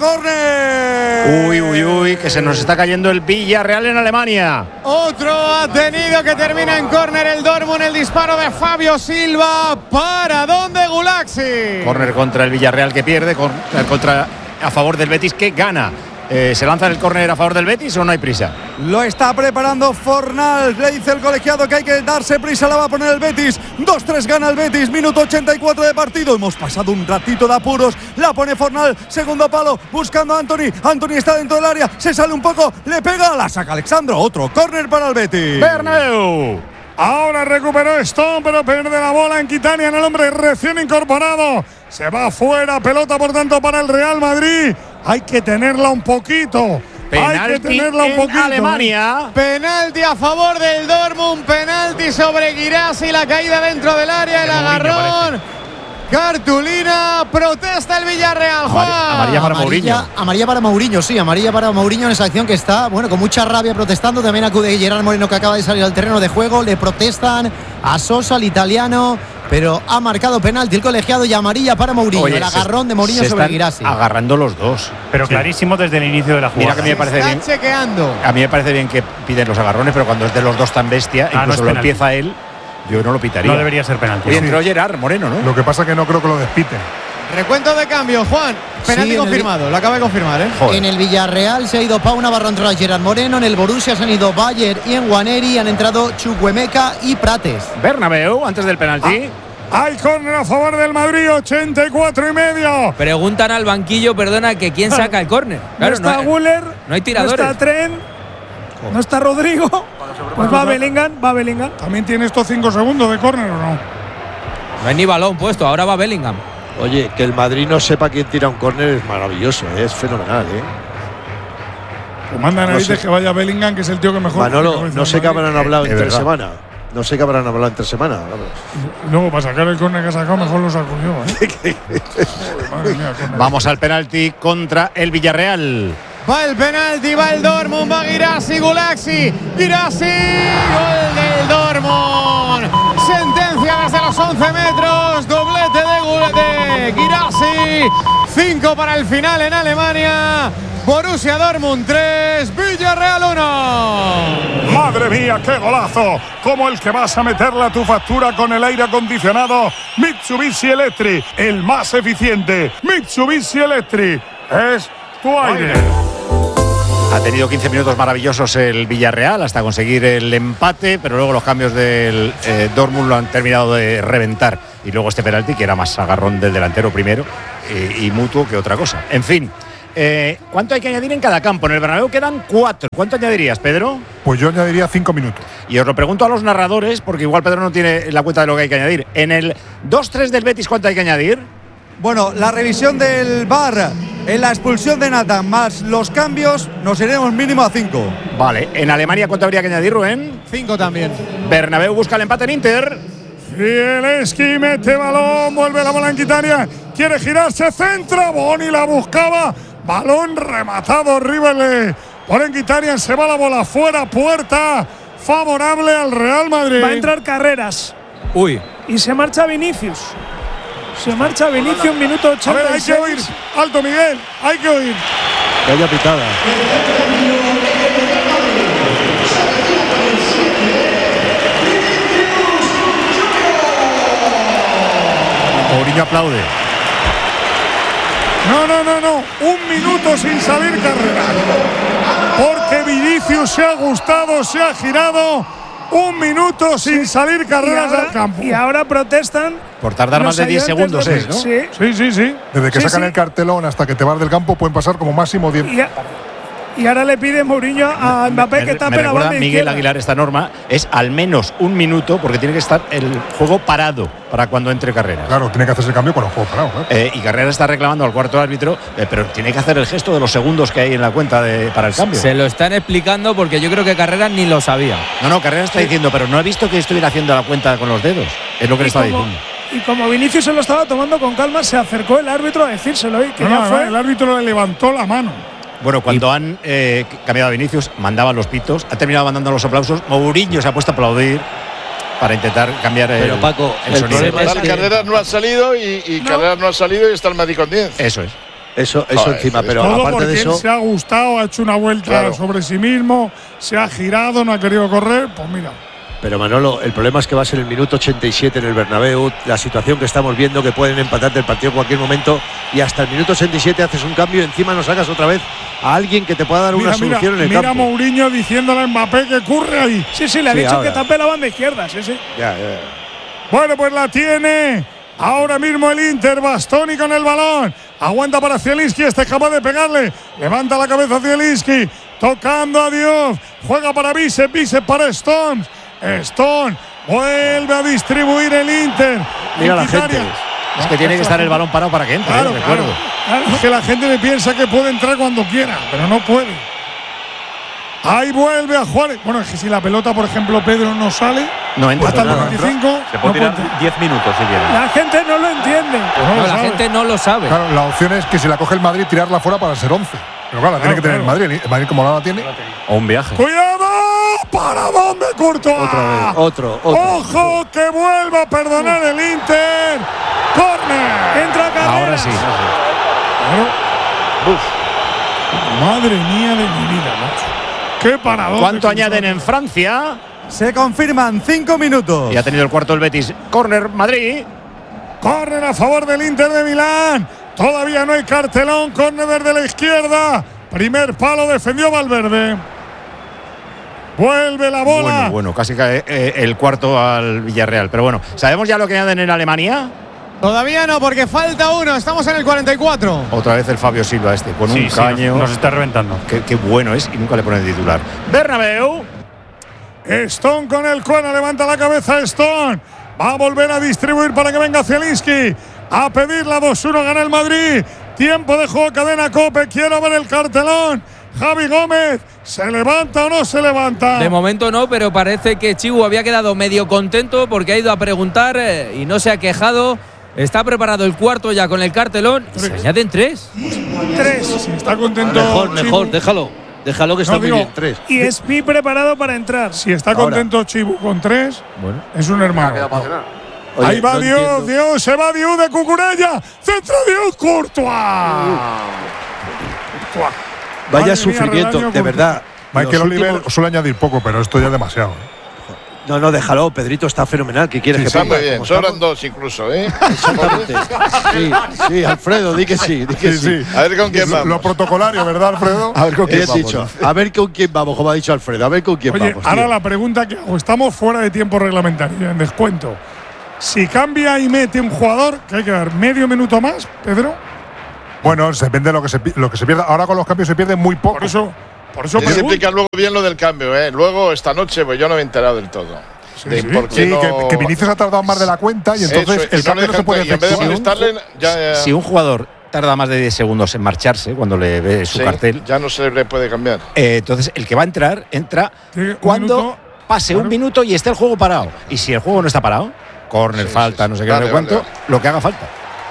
Córner. Uy, uy, uy, que se nos está cayendo el Villarreal en Alemania. Otro ha tenido que termina en córner el Dortmund, el disparo de Fabio Silva. ¿Para dónde Gulaxi? Córner contra el Villarreal que pierde, córner contra a favor del Betis que gana. Eh, ¿Se lanza el córner a favor del Betis o no hay prisa? Lo está preparando Fornal. Le dice el colegiado que hay que darse prisa. La va a poner el Betis. dos tres gana el Betis. Minuto ochenta y cuatro de partido. Hemos pasado un ratito de apuros. La pone Fornal. Segundo palo. Buscando a Anthony. Anthony está dentro del área. Se sale un poco. Le pega. La saca Alexandro. Otro córner para el Betis. Bernabéu. Ahora recuperó Stone, pero pierde la bola en Mkhitaryan, el hombre recién incorporado. Se va fuera, pelota por tanto para el Real Madrid. Hay que tenerla un poquito. Penalti Hay que tenerla un en poquito. Alemania. Penalti a favor del Dortmund. Penalti sobre Guirassi. La caída dentro del área. El De Mourinho, agarrón. Cartulina, protesta el Villarreal, Juan. Amarilla para amarilla, Mourinho. amarilla para Mourinho, sí, amarilla para Mourinho en esa acción que está, bueno, con mucha rabia protestando. También acude Gerard Moreno, que acaba de salir al terreno de juego. Le protestan a Sosa, al italiano, pero ha marcado penalti el colegiado y amarilla para Mourinho. Oye, el agarrón de Mourinho se sobre están Guirassi. agarrando los dos. Pero clarísimo desde el inicio de la jugada. Mira que a mí me parece Está bien. chequeando. A mí me parece bien que piden los agarrones, pero cuando es de los dos tan bestia, Ah, no incluso es lo penalti. empieza él, yo no lo pitaría. No debería ser penalti. Oye, entró Gerard Moreno, ¿no? Lo que pasa es que no creo que lo despiten. Recuento de cambio, Juan. Penalti Sí, en el- confirmado. Lo acaba de confirmar, ¿eh? Joder. En el Villarreal se ha ido Pau Navarro, ha entrado Gerard Moreno. En el Borussia se han ido Bayer y Enwaneri. Han entrado Chukwuemeka y Prates. Bernabéu, antes del penalti. Hay córner a favor del Madrid, ochenta y cuatro y medio. Preguntan al banquillo, perdona, que quién saca el córner. Claro, no está hay- Guller, no hay tiradores. no está Trent, no está Rodrigo. Pues va Bellingham, va Bellingham. También tiene estos cinco segundos de córner, ¿o no? No hay ni balón puesto, ahora va Bellingham. Oye, que el Madrid no sepa quién tira un córner es maravilloso, ¿eh? Es fenomenal, ¿eh? Pues manda No narices sé. que vaya Bellingham, que es el tío que mejor. Manolo, no sé qué habrán hablado Es entre verdad. semana. No sé qué habrán hablado entre semana. Luego, para sacar el córner que ha sacado, mejor lo saco yo. ¿eh? Madre mía, Vamos al penalti contra el Villarreal. Va el penalti, va el Dortmund, va Guirassy, Gulaxi, Guirassy, gol del Dortmund. Sentencia desde los once metros, doblete de, de Guirassy. cinco para el final en Alemania. Borussia Dortmund tres, Villarreal uno. Madre mía, qué golazo. Como el que vas a meterle a tu factura con el aire acondicionado Mitsubishi Electric, el más eficiente. Mitsubishi Electric es tu aire. Ha tenido quince minutos maravillosos el Villarreal hasta conseguir el empate, pero luego los cambios del eh, Dortmund lo han terminado de reventar. Y luego este penalti, que era más agarrón del delantero primero y, y mutuo que otra cosa. En fin, eh, ¿cuánto hay que añadir en cada campo? En el Bernabéu quedan cuatro. ¿Cuánto añadirías, Pedro? Pues yo añadiría cinco minutos. Y os lo pregunto a los narradores, porque igual Pedro no tiene la cuenta de lo que hay que añadir. En el dos tres del Betis, ¿cuánto hay que añadir? Bueno, la revisión del V A R en la expulsión de Nathan más los cambios, nos iremos mínimo a cinco. Vale, ¿en Alemania cuánto habría que añadir, Rubén? Cinco también. Bernabéu busca el empate en Inter. Zielinski mete balón, vuelve la bola en Quitania, quiere girarse, centra, Boni la buscaba, balón rematado horrible por Enquitarian, se va la bola fuera, puerta favorable al Real Madrid. Va a entrar Carreras. Uy. Y se marcha Vinicius. Se marcha Vinicius, minuto ochenta y seis. A ver, hay que oír. Alto, Miguel, hay que oír. Vaya pitada. Mourinho aplaude. No, no, no, no. Un minuto sin salir Carreras. Porque Vinicius se ha gustado, se ha girado. Un minuto sin salir Carreras del campo. Y ahora protestan. Por tardar más de diez segundos es, ¿no? Sí, sí, sí. sí. Desde que sí, sacan sí. el cartelón hasta que te vas del campo pueden pasar como máximo diez. Y, a, y ahora le pide Mourinho a Mbappé me, que tape me la recuerda banda Miguel izquierda. Aguilar esta norma es al menos un minuto porque tiene que estar el juego parado para cuando entre Carreras. Claro, tiene que hacerse el cambio con el juego parado. ¿eh? Eh, y Carreras está reclamando al cuarto árbitro, eh, pero tiene que hacer el gesto de los segundos que hay en la cuenta de, para el cambio. Se lo están explicando porque yo creo que Carreras ni lo sabía. No, no, Carreras está diciendo, pero no he visto que estuviera haciendo la cuenta con los dedos. Es lo que le estaba como, diciendo. Y como Vinicius se lo estaba tomando con calma, se acercó el árbitro a decírselo. Y que No, ya no, fue. el árbitro le levantó la mano. Bueno, cuando han eh, cambiado a Vinicius, mandaban los pitos, ha terminado mandando los aplausos. Mourinho se ha puesto a aplaudir para intentar cambiar el, Pero, Paco, el, el sonido. problema es Tal que- Carreras no ha salido y, y No. Carreras no ha salido y está el Madrid con diez. Eso es. Eso, eso Joder, encima, es pero Todo aparte porque de eso. él se ha gustado, ha hecho una vuelta Claro. sobre sí mismo, se ha girado, no ha querido correr. Pues mira. Pero Manolo, el problema es que va a ser el minuto ochenta y siete en el Bernabéu, la situación que estamos viendo, que pueden empatarte el partido en cualquier momento, y hasta el minuto ochenta y siete haces un cambio y encima nos sacas otra vez a alguien que te pueda dar Mira, una mira, solución en el mira campo. Mourinho diciéndole a Mbappé que curre ahí. Sí, sí, le ha Sí, dicho ahora. que tape la banda izquierda. Sí, sí. Ya, ya. Bueno, pues la tiene ahora mismo el Inter. Bastoni con el balón. Aguanta para Zielinski. Este es capaz de pegarle. Levanta la cabeza Zielinski. Tocando a Dios. Juega para Bicep. Bicep para Stones. Stone vuelve a distribuir el Inter. Mira la Mkhitaryan. gente. Es que tiene que estar el balón parado para que entre, Claro, eh, recuerdo. claro. Es que la gente me piensa que puede entrar cuando quiera, pero no puede. Ahí vuelve a jugar. Bueno, es que si la pelota, por ejemplo, Pedro no sale, No entra. hasta el nada. noventa y cinco, Se no puede tirar puede entrar. diez minutos si quieren. La gente no lo entiende. No No, lo la sabe. gente no lo sabe. Claro, la opción es que si la coge el Madrid, tirarla fuera para ser once. Pero claro, la tiene que tener claro. el Madrid. El Madrid, como no la tiene. O un viaje. ¡Cuidado! ¿Para dónde, Courtois? Otra vez, otro, otro. ¡Ojo que vuelva a perdonar el Inter! ¡Corner! Entra Carreras. Ahora sí. Madre mía de mi vida, macho. ¡Qué paradón! ¿Cuánto de añaden en Francia? Se confirman cinco minutos. Y ha tenido el cuarto el Betis. Corner, Madrid. Corner a favor del Inter de Milán. Todavía no hay cartelón. Corner desde la izquierda. Primer palo defendió Valverde. Vuelve la bola. Bueno, bueno, casi cae eh, el cuarto al Villarreal. Pero bueno, ¿sabemos ya lo que añaden en Alemania? Todavía no, porque falta uno. Estamos en el cuarenta y cuatro. Otra vez el Fabio Silva este, con Sí, un sí, caño. nos, nos está reventando. Qué, qué bueno es y nunca le ponen titular. Bernabéu. Stone con el cuerno, levanta la cabeza Stone. Va a volver a distribuir para que venga Zielinski. A pedir la dos uno, gana el Madrid. Tiempo de juego, cadena Cope. Quiero ver el cartelón. Javi Gómez, ¿se levanta o no se levanta? De momento no, pero parece que Chibu había quedado medio contento porque ha ido a preguntar eh, y no se ha quejado. Está preparado el cuarto ya con el cartelón. Y se añaden tres. Tres. Si está contento. Mejor, Chibu. mejor, déjalo. Déjalo que está No, muy digo, bien. Tres. Y Espi preparado para entrar. Si está Ahora. contento Chibu con tres, Bueno. es un hermano. Oye, Ahí va no Dios, entiendo. Dios, se va Dios de Cucurella. Centro Dios, Courtois. Courtois. Vaya Madre mía, sufrimiento, rebaño de con- verdad. Michael Los Oliver últimos- suele añadir poco, pero esto ya es demasiado. No, no, déjalo. Pedrito está fenomenal. ¿Qué quieres que Está ponga? muy bien, Como sobran estamos- dos incluso, ¿eh? Exactamente. Sí, sí, Alfredo, di que sí, di que Sí, sí. sí. A ver con quién Lo, vamos. lo protocolario, ¿verdad, Alfredo? A ver con ¿Qué quién has vamos. dicho? A ver con quién vamos, como ha dicho Alfredo. A ver con quién Oye, vamos. ahora tío. la pregunta que hago. Estamos fuera de tiempo reglamentario, en descuento. Si cambia y mete un jugador, que hay que dar medio minuto más, Pedro. Bueno, se depende de lo que se, pi- lo que se pierda. Ahora con los cambios se pierde muy poco. Por eso, por eso Tienes que pregunto. explicar luego bien lo del cambio, ¿eh? Luego, esta noche, pues yo no me he enterado del todo. De sí. por qué Sí, no- que, que Vinicius ha tardado más de la cuenta y entonces Eso, y el cambio no dejan- se puede y en vez de efectuar. molestarle, ya, ya- Si un jugador tarda más de diez segundos en marcharse cuando le ve su sí, cartel, ya no se le puede cambiar. eh, entonces el que va a entrar, entra Tiene un cuando minuto. pase Bueno. un minuto y esté el juego parado. Y si el juego no está parado, córner, Sí, falta, sí, sí. no sé qué, Vale, no sé vale, cuánto, vale. lo que haga falta.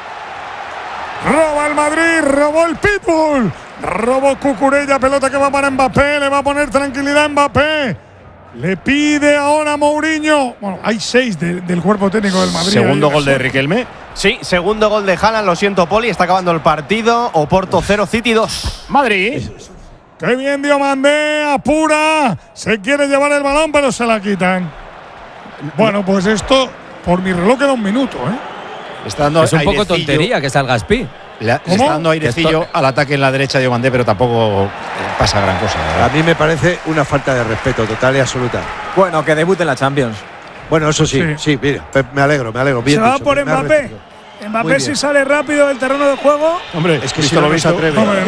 Roba el Madrid, robó el Pitbull. Robó Cucurella, pelota que va para Mbappé. Le va a poner tranquilidad a Mbappé. Le pide ahora a Mourinho. Bueno, hay seis de- del cuerpo técnico del Madrid. Segundo Ahí, gol de eso. Riquelme. Sí, segundo gol de Haaland, lo siento, Poli, está acabando el partido. Oporto cero, City dos. Madrid. Qué bien Diomandé, apura. Se quiere llevar el balón, pero se la quitan. Bueno, pues esto, por mi reloj queda un minuto, ¿eh? Está dando Es un poco airecillo. tontería que salga Espi. Le, le ¿Cómo? está dando airecillo al ataque en la derecha de Diomandé, pero tampoco eh, pasa gran cosa. la A verdad. mí me parece una falta de respeto total y absoluta. Bueno, que debute en la Champions. Bueno, eso sí, Sí. sí, mira, pe- me alegro, me alegro. Bien Se va dicho, por me ha Mbappé. recibido. Muy Mbappé bien. si sale rápido del terreno de juego. Hombre, Es que visto si no, lo no se visto, atreve. Hombre,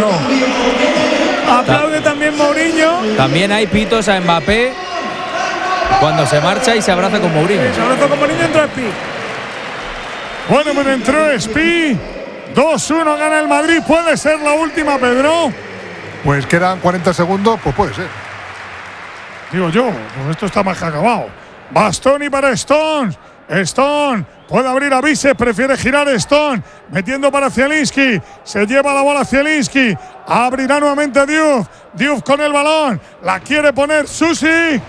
no. Aplaude también Mourinho. También hay pitos a Mbappé cuando se marcha y se abraza con Mourinho. Se abrazó con Mourinho, entró Espi. Bueno, pues entró Espi. dos uno gana el Madrid. ¿Puede ser la última, Pedro? Pues quedan cuarenta segundos, pues puede ser. Digo yo, pues esto está más que acabado. Bastoni para Stone. Stone puede abrir a Vises, prefiere girar Stone. Metiendo para Zielinski. Se lleva la bola Zielinski. Abrirá nuevamente Diouf. Diouf con el balón. La quiere poner Susi.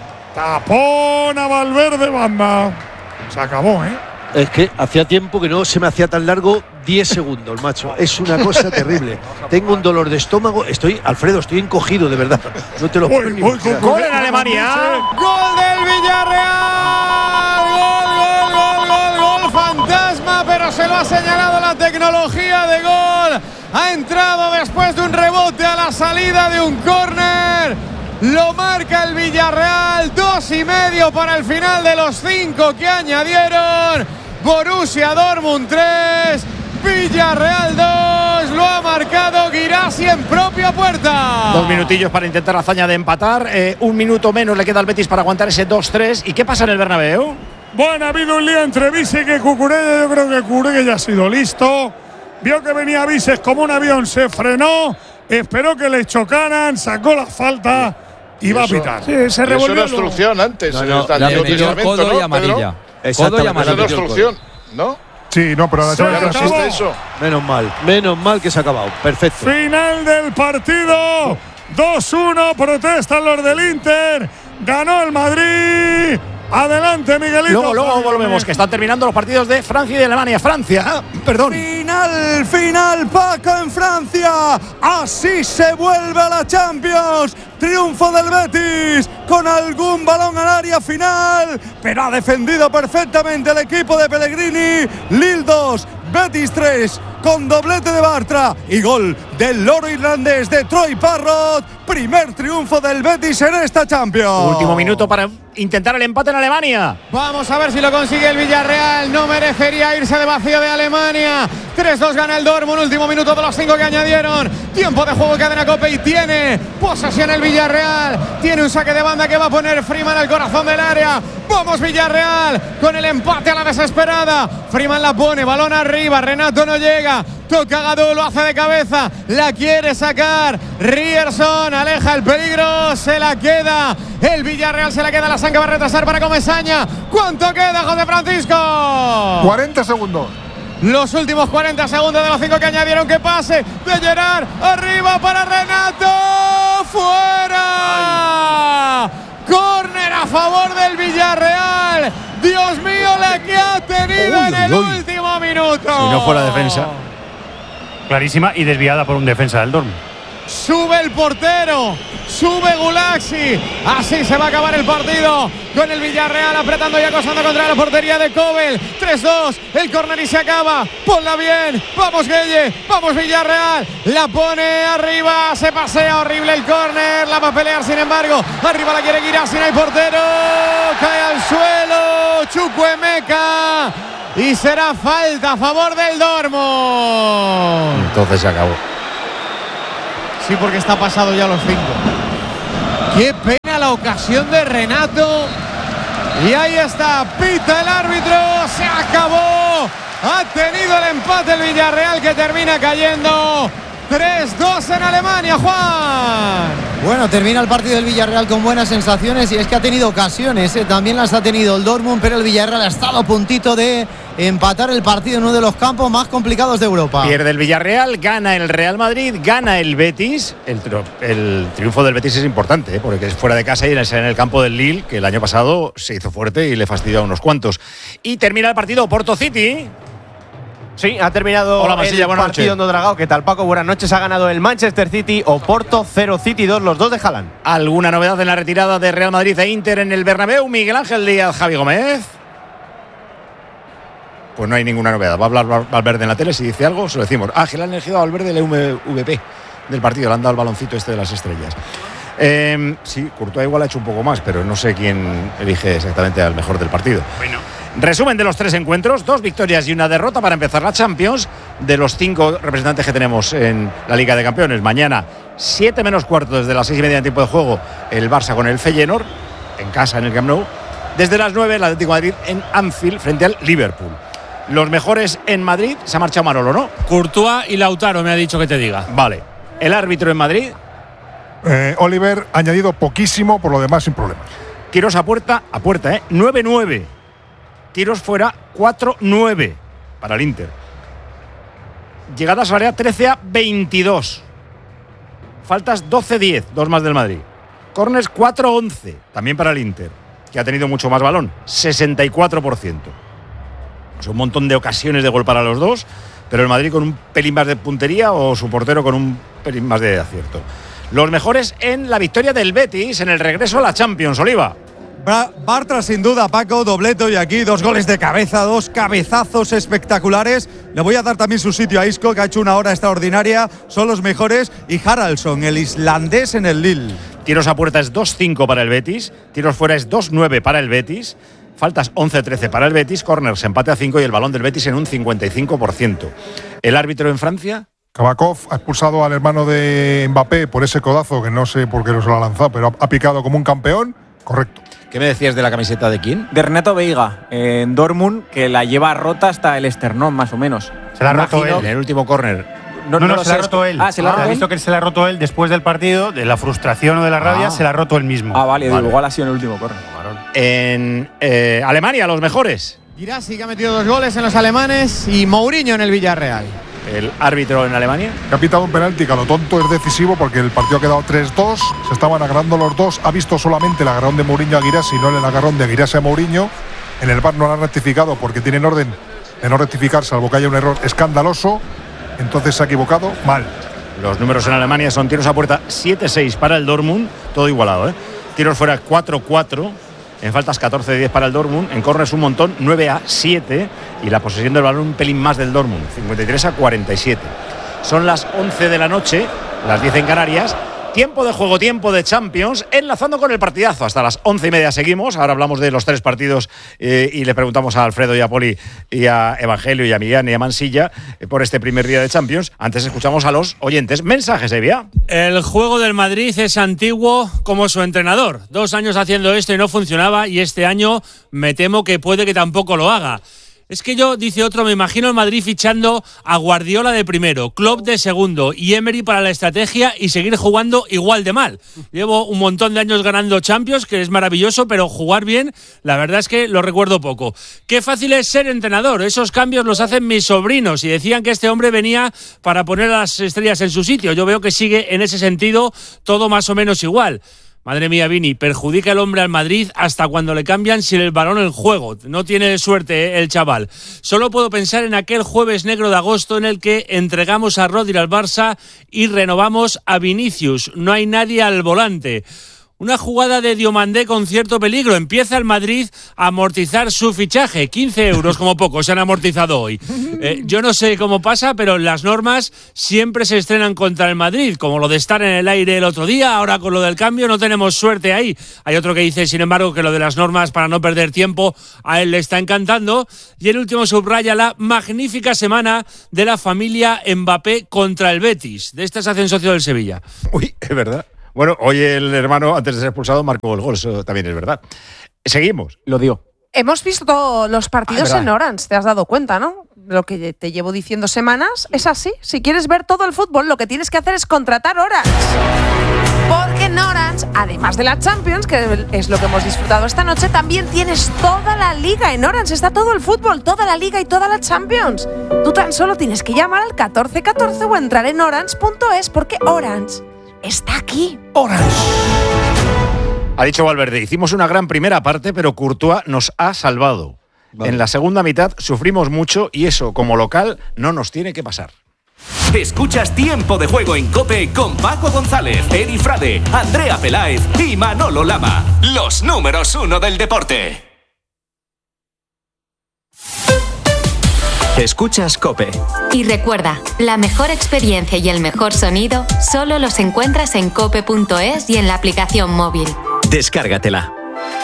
Tapón a Valverde, banda. Se acabó, ¿eh? Es que hacía tiempo que no se me hacía tan largo diez segundos, macho. Es una cosa terrible. Tengo un dolor de estómago. Estoy, Alfredo, estoy encogido, de verdad. No te lo puedo Voy, ni voy con imaginar. Gol en Alemania. Gol del Villarreal. Gol, gol, gol, gol, gol. Fantasma, pero se lo ha señalado la tecnología de gol. Ha entrado después de un rebote a la salida de un córner. Lo marca el Villarreal. Dos y medio para el final de los cinco que añadieron. Borussia Dortmund tres. Villarreal dos. Lo ha marcado Guirassy en propia puerta. Dos minutillos para intentar la hazaña de empatar. Eh, un minuto menos le queda al Betis para aguantar ese dos tres. ¿Y qué pasa en el Bernabéu? Bueno, ha habido un lío entre Vises y Cucurella. Yo creo que Cucurella ya ha sido listo. Vio que venía Vises como un avión, se frenó. Esperó que le chocaran, sacó la falta y va a Eso- pitar. Sí, se Es revolvió. una obstrucción antes. No, en no, esta- le en el ha metido reglamento, codo ¿no, y Pedro? amarilla. Codo y Eso es una amarilla. obstrucción, ¿no? Sí, no, pero la Se chaval Ya no acabó. existe eso. Menos mal, menos mal que se ha acabado. Perfecto. Final del partido. dos uno, protestan los del Inter. Ganó el Madrid. Adelante, Miguelito. Luego, luego volvemos, que están terminando los partidos de Francia y de Alemania. Francia, perdón. Final, final, Paco en Francia. Así se vuelve a la Champions. Triunfo del Betis con algún balón al área final, pero ha defendido perfectamente el equipo de Pellegrini. Lille dos, Betis tres, con doblete de Bartra y gol del loro irlandés de Troy Parrott. Primer triunfo del Betis en esta Champions. Último minuto para intentar el empate en Alemania. Vamos a ver si lo consigue el Villarreal. No merecería irse de vacío de Alemania. tres dos gana el Dortmund. Último minuto de los cinco que añadieron. Tiempo de juego cadena Cope y tiene posesión el Villarreal. Tiene un saque de banda que va a poner Freeman al corazón del área. Vamos Villarreal con el empate a la desesperada. Freeman la pone, balón arriba. Renato no llega. Toca Gadú, lo hace de cabeza. la quiere sacar Ryerson, aleja el peligro, se la queda el Villarreal, se la queda la San que va a retrasar para Comesaña. ¿Cuánto queda, José Francisco? cuarenta segundos. Los últimos cuarenta segundos de los cinco que añadieron. Que pase de Gerard, arriba para Renato, fuera. Córner a favor del Villarreal. Dios mío, la que ha tenido uy, en el uy. último minuto. Si no fuera defensa. Clarísima y desviada por un defensa del Dortmund. Sube el portero, sube Gulaxi. Así se va a acabar el partido con el Villarreal apretando y acosando contra la portería de Kobel. tres dos, el córner y se acaba. Ponla bien, vamos Gueye, vamos Villarreal. La pone arriba, se pasea horrible el córner. La va a pelear sin embargo. Arriba la quiere Guirassy, no hay portero. Cae al suelo Chukwuemeka. Y será falta a favor del Dortmund. Entonces se acabó. Sí, porque está pasado ya los cinco. Qué pena la ocasión de Renato. Y ahí está, pita el árbitro, se acabó. Ha tenido el empate el Villarreal que termina cayendo tres dos en Alemania, Juan. Bueno, termina el partido del Villarreal con buenas sensaciones y es que ha tenido ocasiones, ¿eh? También las ha tenido el Dortmund, pero el Villarreal ha estado a puntito de empatar el partido en uno de los campos más complicados de Europa. Pierde el Villarreal, gana el Real Madrid, gana el Betis. El, el triunfo del Betis es importante, ¿eh? Porque es fuera de casa y es en el campo del Lille, que el año pasado se hizo fuerte y le fastidió a unos cuantos. Y termina el partido Porto City. Sí, ha terminado Hola, Masilla, el partido no Dragao. ¿Qué tal, Paco? Buenas noches. Ha ganado el Manchester City, Oporto cero City dos, los dos de Haaland. ¿Alguna novedad en la retirada de Real Madrid e Inter en el Bernabéu? Miguel Ángel Díaz, Javi Gómez. Pues no hay ninguna novedad. Va a hablar Valverde en la tele, si dice algo, se lo decimos. Ángel ha elegido a Valverde el M V P del partido, le han dado el baloncito este de las estrellas. Eh, sí, Courtois igual ha hecho un poco más, pero no sé quién elige exactamente al mejor del partido. Bueno. Resumen de los tres encuentros, dos victorias y una derrota para empezar la Champions. De los cinco representantes que tenemos en la Liga de Campeones, mañana siete menos cuarto desde las seis y media en tiempo de juego, el Barça con el Feyenoord, en casa en el Camp Nou. Desde las nueve el Atlético de Madrid en Anfield frente al Liverpool. Los mejores en Madrid, se ha marchado Manolo, ¿no? Courtois y Lautaro me ha dicho que te diga. Vale. El árbitro en Madrid. Eh, Oliver ha añadido poquísimo, por lo demás sin problemas. Tiros a puerta, a puerta, ¿eh? nueve nueve. Tiros fuera, cuatro nueve para el Inter. Llegadas al área, trece a veintidós. Faltas, doce diez, dos más del Madrid. Corners, cuatro once, también para el Inter, que ha tenido mucho más balón, sesenta y cuatro por ciento. Es un montón de ocasiones de gol para los dos, pero el Madrid con un pelín más de puntería o su portero con un pelín más de acierto. Los mejores en la victoria del Betis en el regreso a la Champions, Oliva. Bartra sin duda, Paco, dobleto y aquí dos goles de cabeza, dos cabezazos espectaculares. Le voy a dar también su sitio a Isco, que ha hecho una hora extraordinaria, son los mejores, y Haraldsson, el islandés en el Lille. Tiros a puerta es dos cinco para el Betis, tiros fuera es dos nueve para el Betis, faltas once trece para el Betis, corners empate a cinco y el balón del Betis en un cincuenta y cinco por ciento. ¿El árbitro en Francia? Kabakov ha expulsado al hermano de Mbappé por ese codazo, que no sé por qué no se lo ha lanzado, pero ha picado como un campeón, correcto. ¿Qué me decías de la camiseta de quién? De Renato Veiga, en Dortmund, que la lleva rota hasta el esternón, más o menos. Se la ha roto él. En el último córner. No, no, no, no se la ha roto él. Ah, se la ha ah, roto él. él. visto que se la ha roto él después del partido, de la frustración o de la rabia, ah. se la ha roto él mismo. Ah, vale, vale. Digo, igual ha sido en el último córner. En eh, Alemania, los mejores. Guirassy, que ha metido dos goles en los alemanes, y Mourinho en el Villarreal. El árbitro en Alemania. Que ha pitado un penalti que a lo tonto es decisivo porque el partido ha quedado tres dos, se estaban agarrando los dos, ha visto solamente el agarrón de Mourinho a Guirassy, no el agarrón de Guirassy a Mourinho. En el V A R no lo han rectificado porque tienen orden de no rectificar, salvo que haya un error escandaloso. Entonces se ha equivocado mal. Los números en Alemania son tiros a puerta siete seis para el Dortmund, todo igualado, ¿eh? Tiros fuera cuatro cuatro. En faltas catorce diez para el Dortmund, en córners un montón, nueve a siete, y la posesión del balón un pelín más del Dortmund, cincuenta y tres a cuarenta y siete. Son las once de la noche, las diez en Canarias. Tiempo de juego, tiempo de Champions, enlazando con el partidazo. Hasta las once y media seguimos. Ahora hablamos de los tres partidos eh, y le preguntamos a Alfredo y a Poli y a Evangelio y a Millán y a Mansilla eh, por este primer día de Champions. Antes escuchamos a los oyentes. Mensajes, Evia. El juego del Madrid es antiguo como su entrenador. Dos años haciendo esto y no funcionaba, y este año me temo que puede que tampoco lo haga. Es que yo, dice otro, me imagino el Madrid fichando a Guardiola de primero, Klopp de segundo y Emery para la estrategia y seguir jugando igual de mal. Llevo un montón de años ganando Champions, que es maravilloso, pero jugar bien, la verdad es que lo recuerdo poco. Qué fácil es ser entrenador, esos cambios los hacen mis sobrinos y decían que este hombre venía para poner a las estrellas en su sitio. Yo veo que sigue en ese sentido todo más o menos igual. Madre mía, Vini, perjudica el hombre al Madrid hasta cuando le cambian sin el balón en juego. No tiene suerte, ¿eh, el chaval? Solo puedo pensar en aquel jueves negro de agosto en el que entregamos a Rodri al Barça y renovamos a Vinicius. No hay nadie al volante. Una jugada de Diomandé con cierto peligro. Empieza el Madrid a amortizar su fichaje. quince euros como poco se han amortizado hoy. Eh, yo no sé cómo pasa, pero las normas siempre se estrenan contra el Madrid. Como lo de estar en el aire el otro día, ahora con lo del cambio no tenemos suerte ahí. Hay otro que dice, sin embargo, que lo de las normas para no perder tiempo a él le está encantando. Y el último subraya la magnífica semana de la familia Mbappé contra el Betis. De esta se hacen socio del Sevilla. Uy, es verdad. Bueno, hoy el hermano, antes de ser expulsado, marcó el gol, eso también es verdad. Seguimos. Lo dio. Hemos visto los partidos ah, en Orange, te has dado cuenta, ¿no? Lo que te llevo diciendo semanas es así. Si quieres ver todo el fútbol, lo que tienes que hacer es contratar Orange. Porque en Orange, además de la Champions, que es lo que hemos disfrutado esta noche, también tienes toda la liga. En Orange está todo el fútbol, toda la liga y toda la Champions. Tú tan solo tienes que llamar al catorce catorce o entrar en orange punto es porque Orange está aquí. Orange. Ha dicho Valverde, hicimos una gran primera parte, pero Courtois nos ha salvado. Vale. En la segunda mitad sufrimos mucho y eso, como local, no nos tiene que pasar. Escuchas Tiempo de Juego en COPE con Paco González, Eri Frade, Andrea Peláez y Manolo Lama. Los números uno del deporte. Escuchas COPE. Y recuerda, la mejor experiencia y el mejor sonido solo los encuentras en cope punto es y en la aplicación móvil. Descárgatela.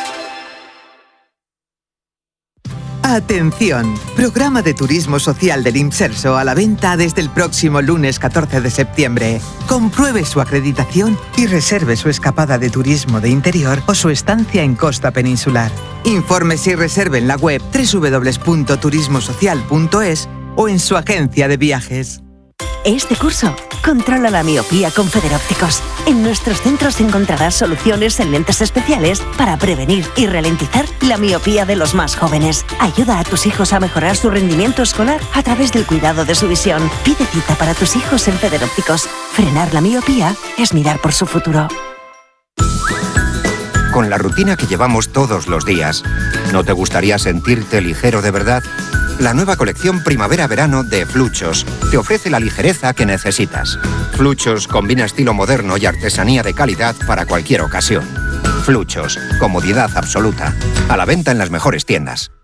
Atención, programa de turismo social del Imserso a la venta desde el próximo lunes catorce de septiembre. Compruebe su acreditación y reserve su escapada de turismo de interior o su estancia en costa peninsular. Infórmese y reserve en la web doble u doble u doble u punto turismo social punto es o en su agencia de viajes. Este curso, controla la miopía con Federópticos. En nuestros centros encontrarás soluciones en lentes especiales para prevenir y ralentizar la miopía de los más jóvenes. Ayuda a tus hijos a mejorar su rendimiento escolar a través del cuidado de su visión. Pide cita para tus hijos en Federópticos. Frenar la miopía es mirar por su futuro. Con la rutina que llevamos todos los días, ¿no te gustaría sentirte ligero de verdad? La nueva colección Primavera-Verano de Fluchos te ofrece la ligereza que necesitas. Fluchos combina estilo moderno y artesanía de calidad para cualquier ocasión. Fluchos, comodidad absoluta. A la venta en las mejores tiendas.